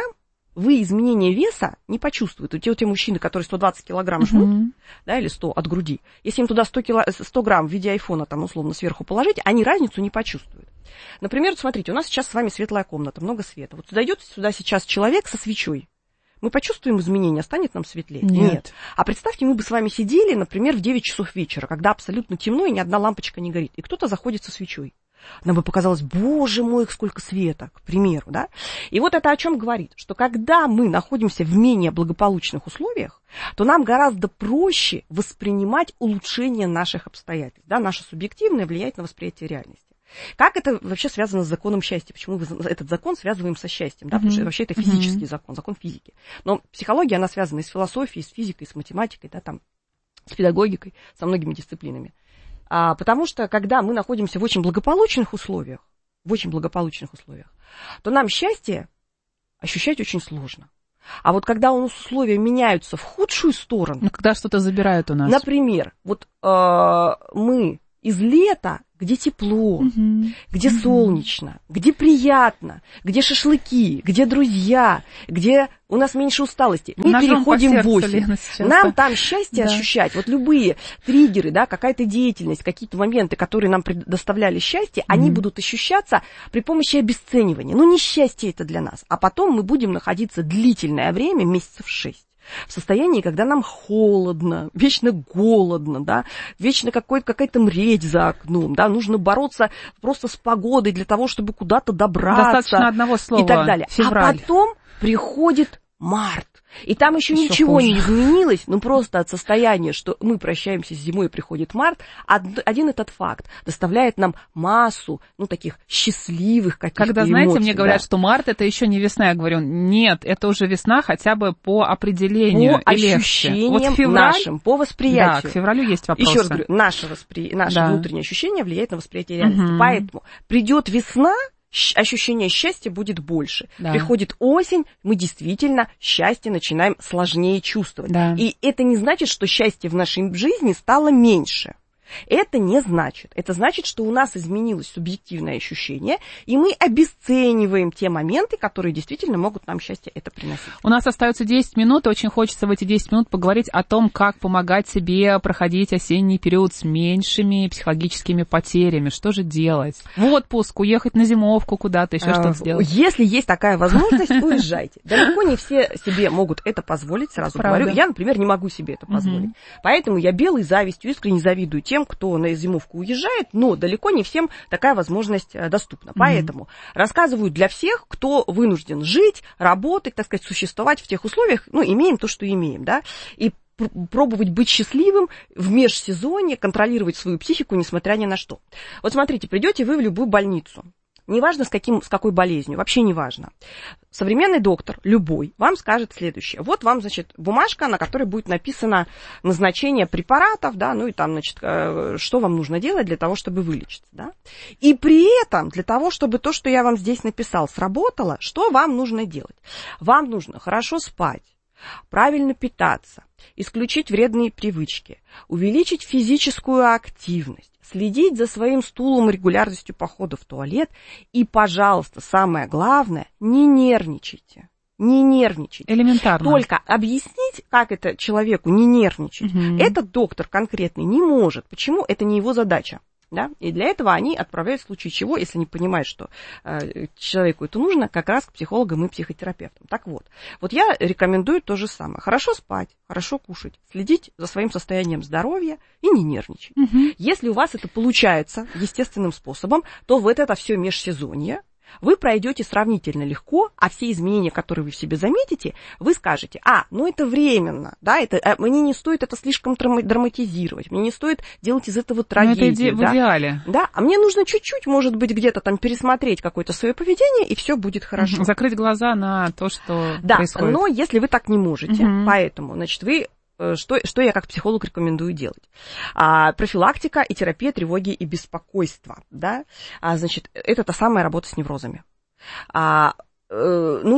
вы изменения веса не почувствуете. Те, те мужчины, которые сто двадцать килограмм жмут, uh-huh. да, или сто от груди, если им туда сто, кило, сто грамм в виде айфона там, условно сверху положить, они разницу не почувствуют. Например, смотрите, у нас сейчас с вами светлая комната, много света. Вот зайдет сюда сейчас человек со свечой. Мы почувствуем изменения, станет нам светлее? Нет. Нет. А представьте, мы бы с вами сидели, например, в девять часов вечера, когда абсолютно темно и ни одна лампочка не горит, и кто-то заходит со свечой. Нам бы показалось, боже мой, сколько света, к примеру, да? И вот это о чем говорит, что когда мы находимся в менее благополучных условиях, то нам гораздо проще воспринимать улучшение наших обстоятельств, да? Наше субъективное влияет на восприятие реальности. Как это вообще связано с законом счастья? Почему мы этот закон связываем со счастьем? Да? Потому что вообще это физический закон, закон физики. Но психология, она связана и с философией, и с физикой, и с математикой, да, там, с педагогикой, со многими дисциплинами. А, потому что, когда мы находимся в очень благополучных условиях, в очень благополучных условиях, то нам счастье ощущать очень сложно. А вот когда у нас условия меняются в худшую сторону... Ну, когда что-то забирают у нас. Например, вот э, мы из лета, где тепло, угу. где угу. солнечно, где приятно, где шашлыки, где друзья, где у нас меньше усталости. Мы Ножом переходим в осень. Лена, Нам да. там счастье да. ощущать. Вот любые триггеры, да, какая-то деятельность, какие-то моменты, которые нам предоставляли счастье, угу. они будут ощущаться при помощи обесценивания. Ну, не счастье это для нас. А потом мы будем находиться длительное время, месяцев шесть. В состоянии, когда нам холодно, вечно голодно, да, вечно какой-то, какая-то мредь за окном, да, нужно бороться просто с погодой для того, чтобы куда-то добраться. Достаточно одного слова. И так далее. Февраль. А потом приходит март. И там еще, еще ничего хуже. Не изменилось, ну просто от состояния, что мы прощаемся с зимой, приходит март, один этот факт доставляет нам массу, ну, таких счастливых каких-то Когда, эмоций. знаете, мне говорят, да. что март это еще не весна, я говорю, нет, это уже весна хотя бы по определению. По ощущениям вот февраль, нашим, по восприятию. Да, к февралю есть вопросы. Еще раз говорю, наше, воспри... наше да. внутреннее ощущение влияет на восприятие реальности. Угу. Поэтому придет весна, ощущение счастья будет больше. Да. Приходит осень, мы действительно счастье начинаем сложнее чувствовать. Да. И это не значит, что счастье в нашей жизни стало меньше. Это не значит. Это значит, что у нас изменилось субъективное ощущение, и мы обесцениваем те моменты, которые действительно могут нам счастье это приносить. У нас остается десять минут, и очень хочется в эти десять минут поговорить о том, как помогать себе проходить осенний период с меньшими психологическими потерями. Что же делать? В отпуск, уехать на зимовку куда-то, еще а, что-то сделать. Если есть такая возможность, уезжайте. Далеко не все себе могут это позволить, сразу говорю. Я, например, не могу себе это позволить. Поэтому я белой завистью искренне завидую тем, кто на зимовку уезжает, но далеко не всем такая возможность доступна. Mm-hmm. Поэтому рассказываю для всех, кто вынужден жить, работать, так сказать, существовать в тех условиях, ну, имеем то, что имеем, да, и пробовать быть счастливым в межсезонье, контролировать свою психику, несмотря ни на что. Вот смотрите, придете вы в любую больницу. Неважно, с, каким, с какой болезнью, вообще не важно. Современный доктор, любой, вам скажет следующее. Вот вам, значит, бумажка, на которой будет написано назначение препаратов, да, ну и там, значит, что вам нужно делать для того, чтобы вылечиться, да. И при этом, для того, чтобы то, что я вам здесь написал, сработало, что вам нужно делать? Вам нужно хорошо спать, правильно питаться, исключить вредные привычки, увеличить физическую активность, следить за своим стулом и регулярностью похода в туалет. И, пожалуйста, самое главное, не нервничайте. Не нервничайте. Элементарно. Только объяснить, как это человеку не нервничать, угу. этот доктор конкретный не может. Почему? Это не его задача. Да? И для этого они отправляют в случае чего, если не понимают, что э, человеку это нужно, как раз к психологам и психотерапевтам. Так вот, вот я рекомендую то же самое. Хорошо спать, хорошо кушать, следить за своим состоянием здоровья и не нервничать. Угу. Если у вас это получается естественным способом, то вот это все межсезонье вы пройдете сравнительно легко, а все изменения, которые вы в себе заметите, вы скажете, а, ну это временно, да, это, а, мне не стоит это слишком драматизировать, мне не стоит делать из этого трагедию. Но это иде- да? в идеале. Да, а мне нужно чуть-чуть, может быть, где-то там пересмотреть какое-то свое поведение, и все будет хорошо. Закрыть глаза на то, что да, происходит. Да, но если вы так не можете, угу. поэтому, значит, вы... Что, что я как психолог рекомендую делать? А, профилактика и терапия тревоги и беспокойства. Да? А, значит, это та самая работа с неврозами. А, э, нужно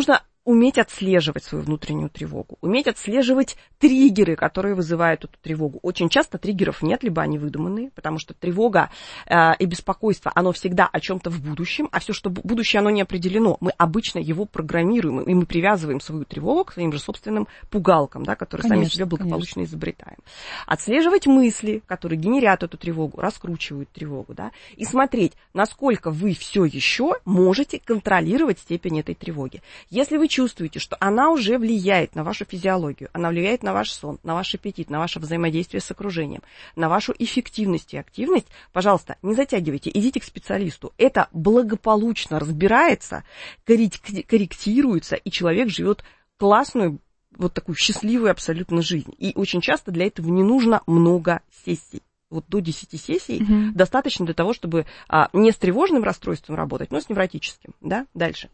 уметь отслеживать свою внутреннюю тревогу, уметь отслеживать триггеры, которые вызывают эту тревогу. Очень часто триггеров нет, либо они выдуманные, потому что тревога э, и беспокойство, оно всегда о чем-то в будущем, а все, что будущее, оно не определено. Мы обычно его программируем, и мы привязываем свою тревогу к своим же собственным пугалкам, да, которые конечно, сами себе благополучно конечно. изобретаем. Отслеживать мысли, которые генерят эту тревогу, раскручивают тревогу, да, и смотреть, насколько вы все еще можете контролировать степень этой тревоги. Если вы чувствуете, что она уже влияет на вашу физиологию, она влияет на ваш сон, на ваш аппетит, на ваше взаимодействие с окружением, на вашу эффективность и активность, пожалуйста, не затягивайте, идите к специалисту. Это благополучно разбирается, корректируется, и человек живет классную, вот такую счастливую абсолютно жизнь. И очень часто для этого не нужно много сессий. Вот до десяти сессий uh-huh. достаточно для того, чтобы а, не с тревожным расстройством работать, но с невротическим. Да? Дальше.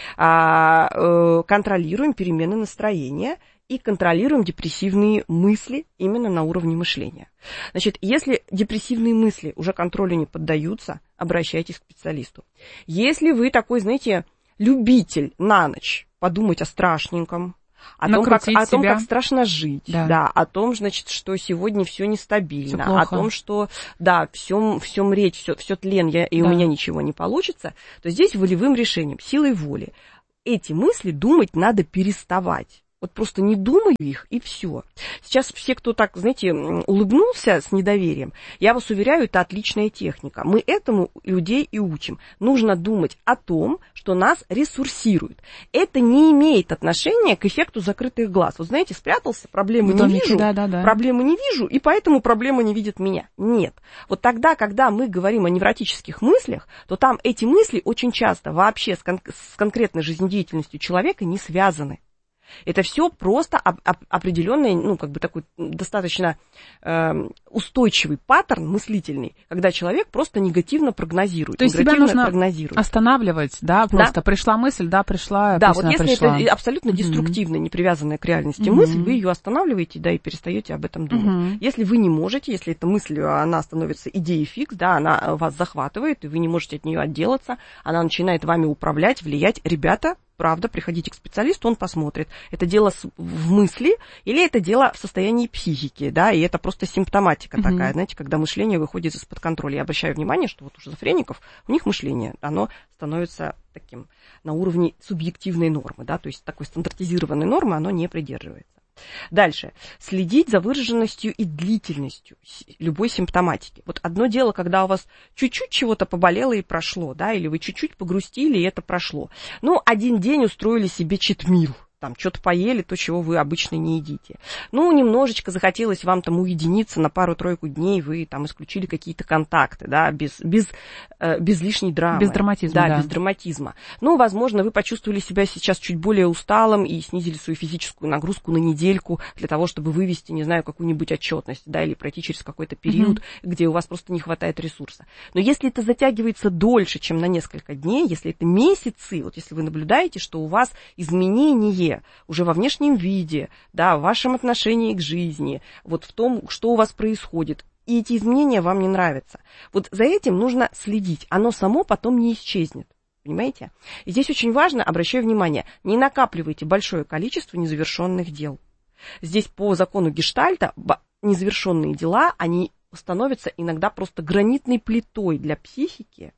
А, э, контролируем перемены настроения и контролируем депрессивные мысли именно на уровне мышления. Значит, если депрессивные мысли уже контролю не поддаются, обращайтесь к специалисту. Если вы такой, знаете, любитель на ночь подумать о страшненьком, О том, как, о том, как страшно жить, да. Да, о том, значит, что сегодня все нестабильно, о том, что да, все, все мреть, все, все тлен, я, и да. у меня ничего не получится, то здесь волевым решением, силой воли эти мысли думать надо переставать. Вот просто не думаю их, и все. Сейчас все, кто так, знаете, улыбнулся с недоверием, я вас уверяю, это отличная техника. Мы этому людей и учим. Нужно думать о том, что нас ресурсирует. Это не имеет отношения к эффекту закрытых глаз. Вот знаете, спрятался, проблемы не вижу, да, да, да. проблемы не вижу, и поэтому проблема не видит меня. Нет. Вот тогда, когда мы говорим о невротических мыслях, то там эти мысли очень часто вообще с, кон- с конкретной жизнедеятельностью человека не связаны. Это все просто определенный, ну, как бы такой достаточно э, устойчивый паттерн мыслительный, когда человек просто негативно прогнозирует. То есть себя нужно прогнозирует. Останавливать, да, просто да? пришла мысль, да, пришла, да, вот если пришла. это абсолютно деструктивная, не привязанная к реальности mm-hmm. мысль, вы ее останавливаете, да, и перестаете об этом думать. Mm-hmm. Если вы не можете, если эта мысль, она становится идеей фикс, да, она вас захватывает, и вы не можете от нее отделаться, она начинает вами управлять, влиять, ребята, правда, приходите к специалисту, он посмотрит, это дело в мысли или это дело в состоянии психики, да, и это просто симптоматика mm-hmm. такая, знаете, когда мышление выходит из-под контроля. Я обращаю внимание, что вот у шизофреников, у них мышление, оно становится таким на уровне субъективной нормы, да, то есть такой стандартизированной нормы оно не придерживается. Дальше. Следить за выраженностью и длительностью любой симптоматики. Вот одно дело, когда у вас чуть-чуть чего-то поболело и прошло, да, или вы чуть-чуть погрустили, и это прошло. Ну, один день устроили себе читмил. Там что-то поели, то, чего вы обычно не едите. Ну, немножечко захотелось вам там уединиться на пару-тройку дней, вы там исключили какие-то контакты, да, без, без, э, без лишней драмы. Без драматизма, да, да. без драматизма. Ну, возможно, вы почувствовали себя сейчас чуть более усталым и снизили свою физическую нагрузку на недельку для того, чтобы вывести, не знаю, какую-нибудь отчетность, да, или пройти через какой-то период, mm-hmm. где у вас просто не хватает ресурса. Но если это затягивается дольше, чем на несколько дней, если это месяцы, вот если вы наблюдаете, что у вас изменение уже во внешнем виде, да, в вашем отношении к жизни, вот в том, что у вас происходит, и эти изменения вам не нравятся. Вот за этим нужно следить, оно само потом не исчезнет, понимаете? И здесь очень важно, обращаю внимание, не накапливайте большое количество незавершенных дел. Здесь по закону Гештальта незавершенные дела, они становятся иногда просто гранитной плитой для психики.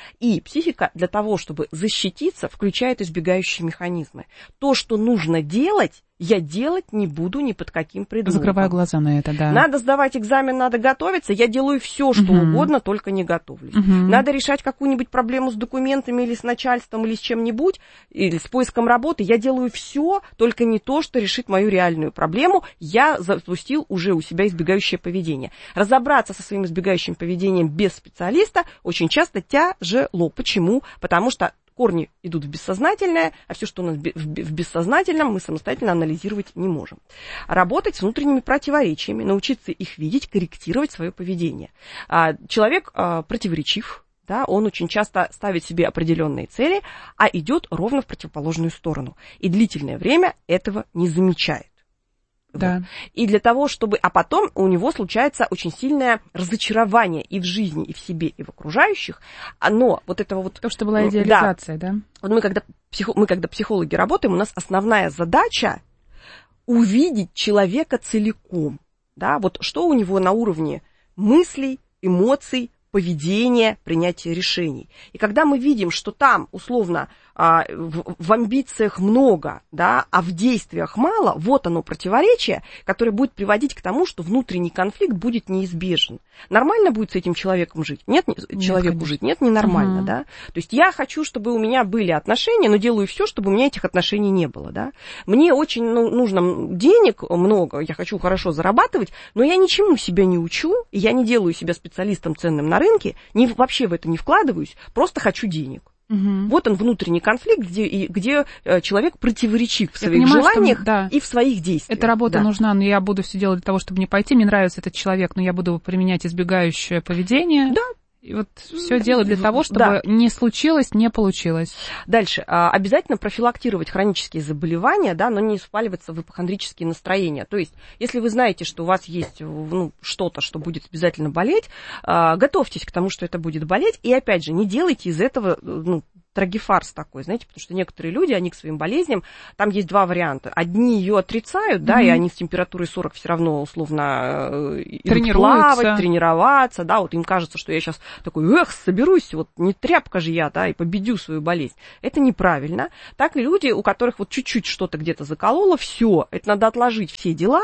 И психика для того, чтобы защититься, включает избегающие механизмы. То, что нужно делать, я делать не буду ни под каким предлогом. Закрываю глаза на это, да. Надо сдавать экзамен, надо готовиться, я делаю все, что uh-huh. угодно, только не готовлюсь. Uh-huh. Надо решать какую-нибудь проблему с документами или с начальством, или с чем-нибудь, или с поиском работы, я делаю все, только не то, что решит мою реальную проблему. Я запустил уже у себя избегающее поведение. Разобраться со своим избегающим поведением без специалиста очень часто тяжело. Почему? Потому что корни идут в бессознательное, а все, что у нас в бессознательном, мы самостоятельно анализировать не можем. Работать с внутренними противоречиями, научиться их видеть, корректировать свое поведение. Человек противоречив, да, он очень часто ставит себе определенные цели, а идет ровно в противоположную сторону. И длительное время этого не замечает. Да. И для того, чтобы... А потом у него случается очень сильное разочарование и в жизни, и в себе, и в окружающих. Но вот этого вот... То, что была идеализация, да? да? Вот мы когда, психо... мы, когда психологи работаем, у нас основная задача увидеть человека целиком. Да? Вот что у него на уровне мыслей, эмоций, поведения, принятия решений. И когда мы видим, что там, условно, в, в амбициях много, да, а в действиях мало, вот оно противоречие, которое будет приводить к тому, что внутренний конфликт будет неизбежен. Нормально будет с этим человеком жить? Нет, нет человеку конечно. жить? Нет, ненормально, угу. да. То есть я хочу, чтобы у меня были отношения, но делаю все, чтобы у меня этих отношений не было, да. Мне очень ну, нужно денег много, я хочу хорошо зарабатывать, но я ничему себя не учу, и я не делаю себя специалистом ценным на рынке, не, вообще в это не вкладываюсь, просто хочу денег. Угу. Вот он внутренний конфликт, где, где человек противоречив в своих понимаю, желаниях что, да. и в своих действиях. Эта работа да. нужна, но я буду все делать для того, чтобы не пойти. Мне нравится этот человек, но я буду применять избегающее поведение. Да. И вот все делать для того, чтобы да. не случилось, не получилось. Дальше. Обязательно профилактировать хронические заболевания, да, но не спаливаться в ипохондрические настроения. То есть, если вы знаете, что у вас есть ну, что-то, что будет обязательно болеть, готовьтесь к тому, что это будет болеть. И опять же, не делайте из этого ну, трагефарс такой, знаете, потому что некоторые люди, они к своим болезням, там есть два варианта. Одни ее отрицают, да, mm-hmm. и они с температурой сорок все равно условно идут плавать, тренироваться, да, вот им кажется, что я сейчас такой, эх, соберусь, вот не тряпка же я, да, и победю свою болезнь. Это неправильно. Так и люди, у которых вот чуть-чуть что-то где-то закололо, все, это надо отложить все дела.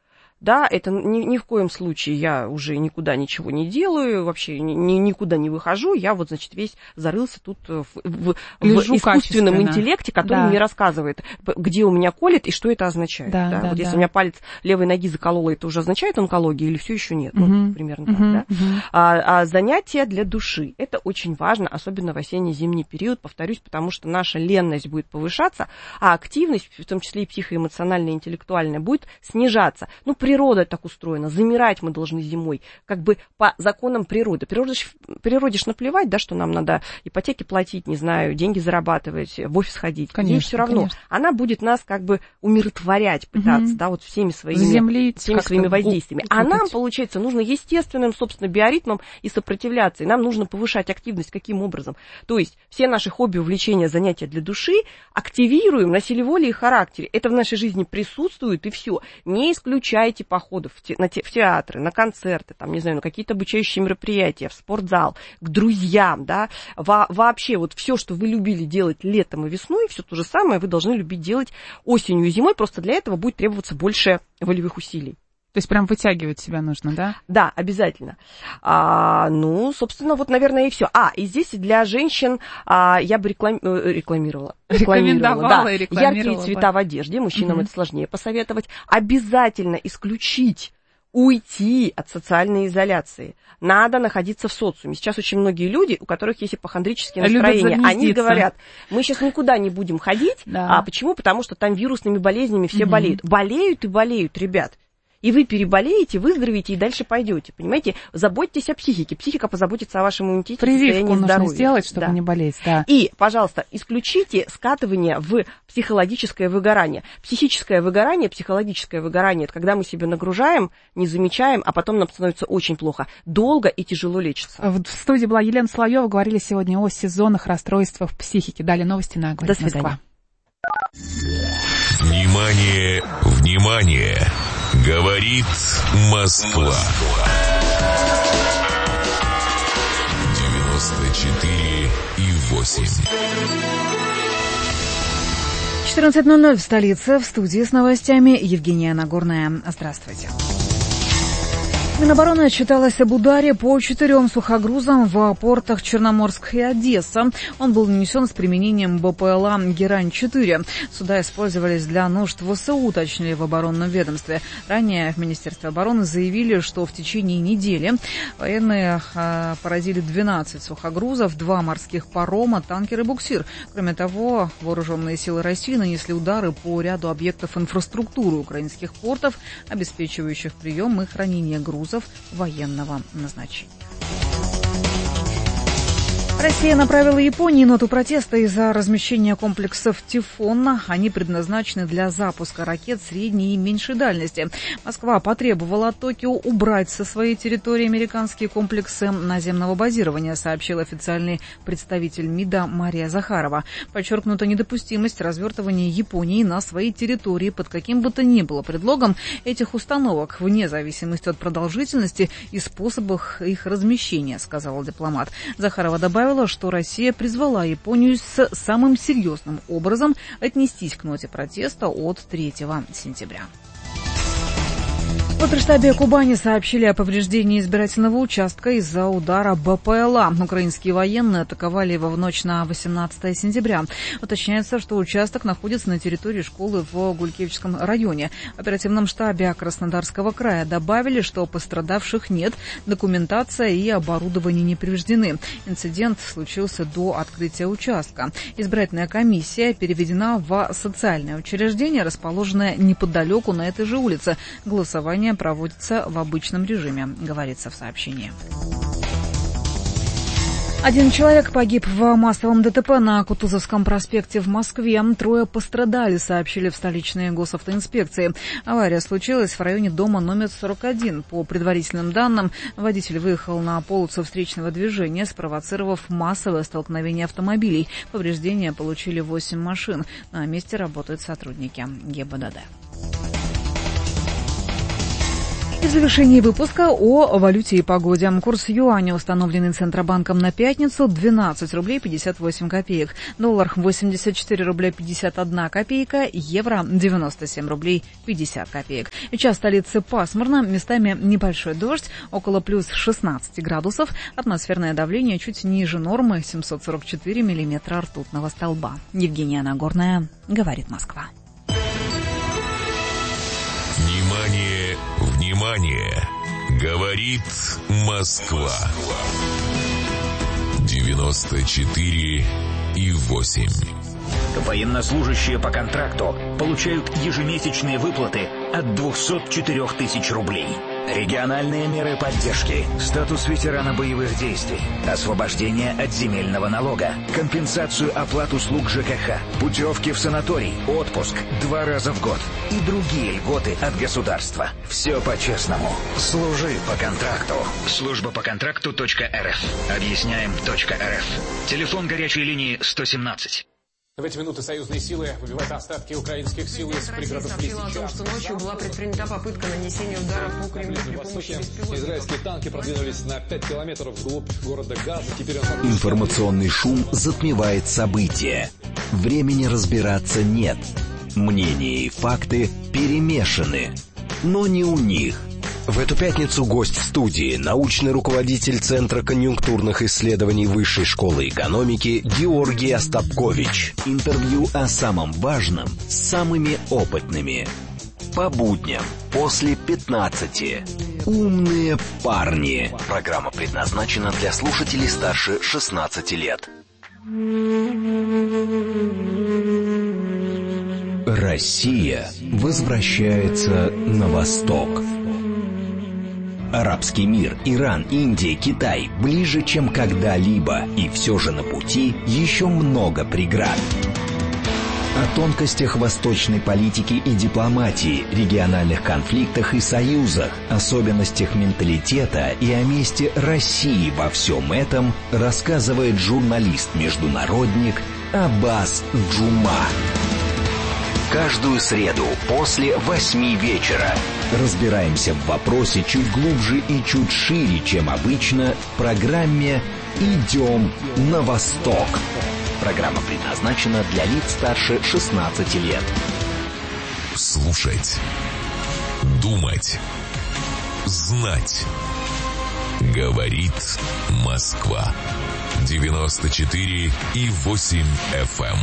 Да, это ни, ни в коем случае я уже никуда ничего не делаю, вообще ни, никуда не выхожу, я вот, значит, весь зарылся тут в, в, в искусственном интеллекте, который да. мне рассказывает, где у меня колет и что это означает. Да, да? Да, вот да. если у меня палец левой ноги закололо, это уже означает онкологию или все еще нет? Угу. Ну, примерно угу. так, да? Угу. А, а занятия для души, это очень важно, особенно в осенне-зимний период, повторюсь, потому что наша ленность будет повышаться, а активность, в том числе и психоэмоциональная, интеллектуальная, будет снижаться. Ну, природа так устроена, замирать мы должны зимой, как бы по законам природы. Природе, природе ж наплевать, да, что нам надо ипотеки платить, не знаю, деньги зарабатывать, в офис ходить. Конечно, ей все равно. Конечно. Она будет нас как бы умиротворять, пытаться, угу. да, вот всеми своими, Землить, всеми своими воздействиями. А нам, получается, нужно естественным, собственно, биоритмом и сопротивляться. И нам нужно повышать активность. Каким образом? То есть все наши хобби, увлечения, занятия для души активируем на силе воли и характере. Это в нашей жизни присутствует, и все. Не исключайте походов в, те, на те, в театры, на концерты, там, не знаю, на какие-то обучающие мероприятия, в спортзал, к друзьям, да, Во, вообще вот все, что вы любили делать летом и весной, все то же самое вы должны любить делать осенью и зимой, просто для этого будет требоваться больше волевых усилий. То есть прям вытягивать себя нужно, да? Да, обязательно. А, ну, собственно, вот, наверное, и все. А, и здесь для женщин а, я бы реклам... рекламировала. Рекомендовала да. и рекламировала. Яркие цвета в одежде, мужчинам mm-hmm. это сложнее посоветовать. Обязательно исключить, уйти от социальной изоляции. Надо находиться в социуме. Сейчас очень многие люди, у которых есть ипохондрические настроения, они говорят, мы сейчас никуда не будем ходить. Да. А почему? Потому что там вирусными болезнями все mm-hmm. болеют. Болеют и болеют, ребят. И вы переболеете, выздоровеете и дальше пойдете. Понимаете? Заботьтесь о психике. Психика позаботится о вашем иммунитете, прививку нужно сделать, чтобы да. не болеть. Да. И, пожалуйста, исключите скатывание в психологическое выгорание. Психическое выгорание, психологическое выгорание – это когда мы себя нагружаем, не замечаем, а потом нам становится очень плохо. Долго и тяжело лечится. В студии была Елена Соловьева. Говорили сегодня о сезонных расстройствах психики. Далее новости на «Говорит Москва». Внимание, внимание! Говорит Москва. девяносто четыре и восемь. четырнадцать ноль ноль в столице. В студии с новостями Евгения Нагорная. Здравствуйте. Минобороны отчиталась об ударе по четырем сухогрузам в портах Черноморск и Одесса. Он был нанесен с применением БПЛА «Герань-четыре». Суда использовались для нужд ВСУ, уточнили в оборонном ведомстве. Ранее в Министерстве обороны заявили, что в течение недели военные а, поразили двенадцать сухогрузов, два морских парома, танкер и буксир. Кроме того, вооруженные силы России нанесли удары по ряду объектов инфраструктуры украинских портов, обеспечивающих прием и хранение грузов военного назначения. Россия направила Японии ноту протеста из-за размещения комплексов «Тифон». Они предназначены для запуска ракет средней и меньшей дальности. Москва потребовала от Токио убрать со своей территории американские комплексы наземного базирования, сообщил официальный представитель МИДа Мария Захарова. Подчеркнута недопустимость развертывания Японии на своей территории под каким бы то ни было предлогом этих установок, вне зависимости от продолжительности и способов их размещения, сказала дипломат. Захарова добавила, что Россия призвала Японию с самым серьезным образом отнестись к ноте протеста от третьего сентября. В Оперштабе Кубани сообщили о повреждении избирательного участка из-за удара БПЛА. Украинские военные атаковали его в ночь на восемнадцатое сентября. Уточняется, что участок находится на территории школы в Гулькевичском районе. В оперативном штабе Краснодарского края добавили, что пострадавших нет, документация и оборудование не повреждены. Инцидент случился до открытия участка. Избирательная комиссия переведена в социальное учреждение, расположенное неподалеку на этой же улице. Голосование проводится в обычном режиме, говорится в сообщении. Один человек погиб в массовом ДТП на Кутузовском проспекте в Москве. Трое пострадали, сообщили в столичной госавтоинспекции. Авария случилась в районе дома номер сорок один. По предварительным данным, водитель выехал на полосу встречного движения, спровоцировав массовое столкновение автомобилей. Повреждения получили восемь машин. На месте работают сотрудники ГИБДД. И в завершении выпуска о валюте и погоде. Курс юаня, установленный Центробанком на пятницу, двенадцать рублей пятьдесят восемь копеек. Доллар восемьдесят четыре рубля пятьдесят одна копейка. Евро девяносто семь рублей пятьдесят копеек. Сейчас в столице пасмурно, местами небольшой дождь, около плюс шестнадцать градусов. Атмосферное давление чуть ниже нормы, семьсот сорок четыре миллиметра ртутного столба. Евгения Нагорная, говорит Москва. Внимание, внимание! Говорит Москва. девяносто четыре и восемь. Военнослужащие по контракту получают ежемесячные выплаты от двухсот четырёх тысяч рублей. Региональные меры поддержки, статус ветерана боевых действий, освобождение от земельного налога, компенсацию оплат услуг ЖКХ, путевки в санаторий, отпуск два раза в год и другие льготы от государства. Все по-честному. Служи по контракту. Служба по контракту точка эр эф. Объясняем точка эр эф. Телефон горячей линии сто семнадцать. В эти минуты союзные силы выбивают остатки украинских сил из пригородов Лисичанска. Россия сообщила о том, что ночью была предпринята попытка нанесения удара по Кремлю при помощи беспилотников. Израильские танки продвинулись на пять километров вглубь города Газа. Теперь он... Информационный шум затмевает события. Времени разбираться нет. Мнения и факты перемешаны. Но не у них. В эту пятницу гость в студии, научный руководитель Центра конъюнктурных исследований Высшей школы экономики Георгий Остапкович. Интервью о самом важном с самыми опытными. По будням после пятнадцати. Умные парни. Программа предназначена для слушателей старше шестнадцати лет. Россия возвращается на восток. Арабский мир, Иран, Индия, Китай ближе, чем когда-либо, и все же на пути еще много преград. О тонкостях восточной политики и дипломатии, региональных конфликтах и союзах, особенностях менталитета и о месте России во всем этом рассказывает журналист-международник Аббас Джума. Каждую среду после восьми вечера разбираемся в вопросе чуть глубже и чуть шире, чем обычно, в программе «Идем на восток». Программа предназначена для лиц старше шестнадцати лет. Слушать, думать, знать. Говорит Москва. девяносто четыре и восемь эф эм.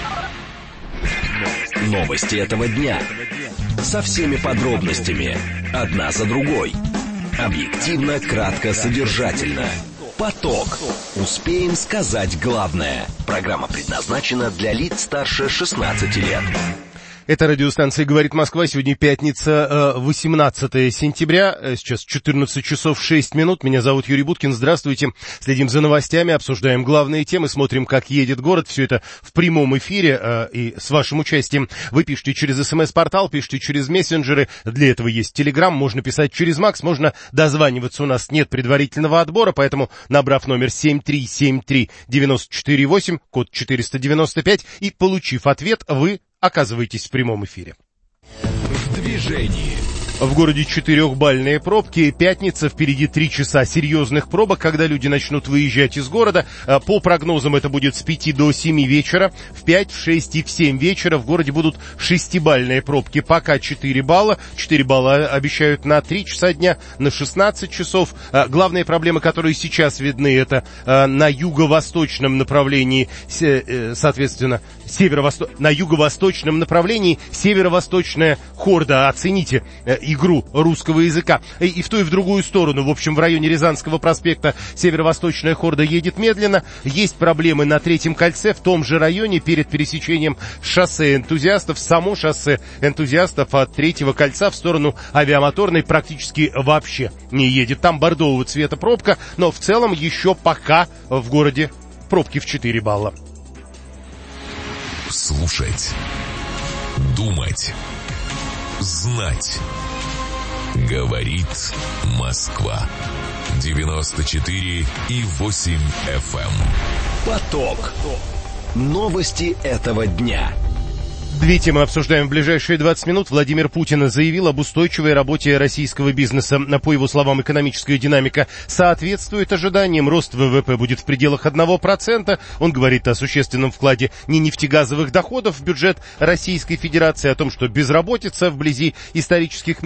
Новости этого дня. Со всеми подробностями. Одна за другой. Объективно, кратко, содержательно. Поток. Успеем сказать главное. Программа предназначена для лиц старше шестнадцати лет. Это радиостанция «Говорит Москва». Сегодня пятница, восемнадцатое сентября. Сейчас четырнадцать часов шесть минут. Меня зовут Юрий Буткин. Здравствуйте. Следим за новостями, обсуждаем главные темы, смотрим, как едет город. Все это в прямом эфире и с вашим участием. Вы пишите через СМС-портал, пишите через мессенджеры. Для этого есть Телеграм. Можно писать через Макс, можно дозваниваться. У нас нет предварительного отбора, поэтому, набрав номер семь три семь три девять четыре восемь, код четыреста девяносто пять, и получив ответ, вы оказываетесь в прямом эфире. В движении. В городе четырехбальные пробки. Пятница, впереди три часа серьезных пробок, когда люди начнут выезжать из города. По прогнозам это будет с пяти до семи вечера. В пять, в шесть и в семь вечера в городе будут шестибальные пробки. Пока четыре балла. четыре балла обещают на три часа дня, на шестнадцать часов. Главные проблемы, которые сейчас видны, это на юго-восточном направлении, соответственно, северо-восто... на юго-восточном направлении северо-восточная хорда. Оцените игру русского языка. И, и в ту, и в другую сторону. В общем, в районе Рязанского проспекта северо-восточная хорда едет медленно. Есть проблемы на Третьем кольце, в том же районе, перед пересечением шоссе Энтузиастов. Само шоссе Энтузиастов от Третьего кольца в сторону Авиамоторной практически вообще не едет. Там бордового цвета пробка, но в целом еще пока в городе пробки в четыре балла. Слушать, думать, знать. Говорит Москва. девяносто четыре и восемь эф эм. Поток. Новости этого дня. Две темы обсуждаем в ближайшие двадцать минут. Владимир Путин заявил об устойчивой работе российского бизнеса. По его словам, экономическая динамика соответствует ожиданиям. Рост ВВП будет в пределах одного процента. Он говорит о существенном вкладе ненефтегазовых доходов в бюджет Российской Федерации, о том, что безработица вблизи исторических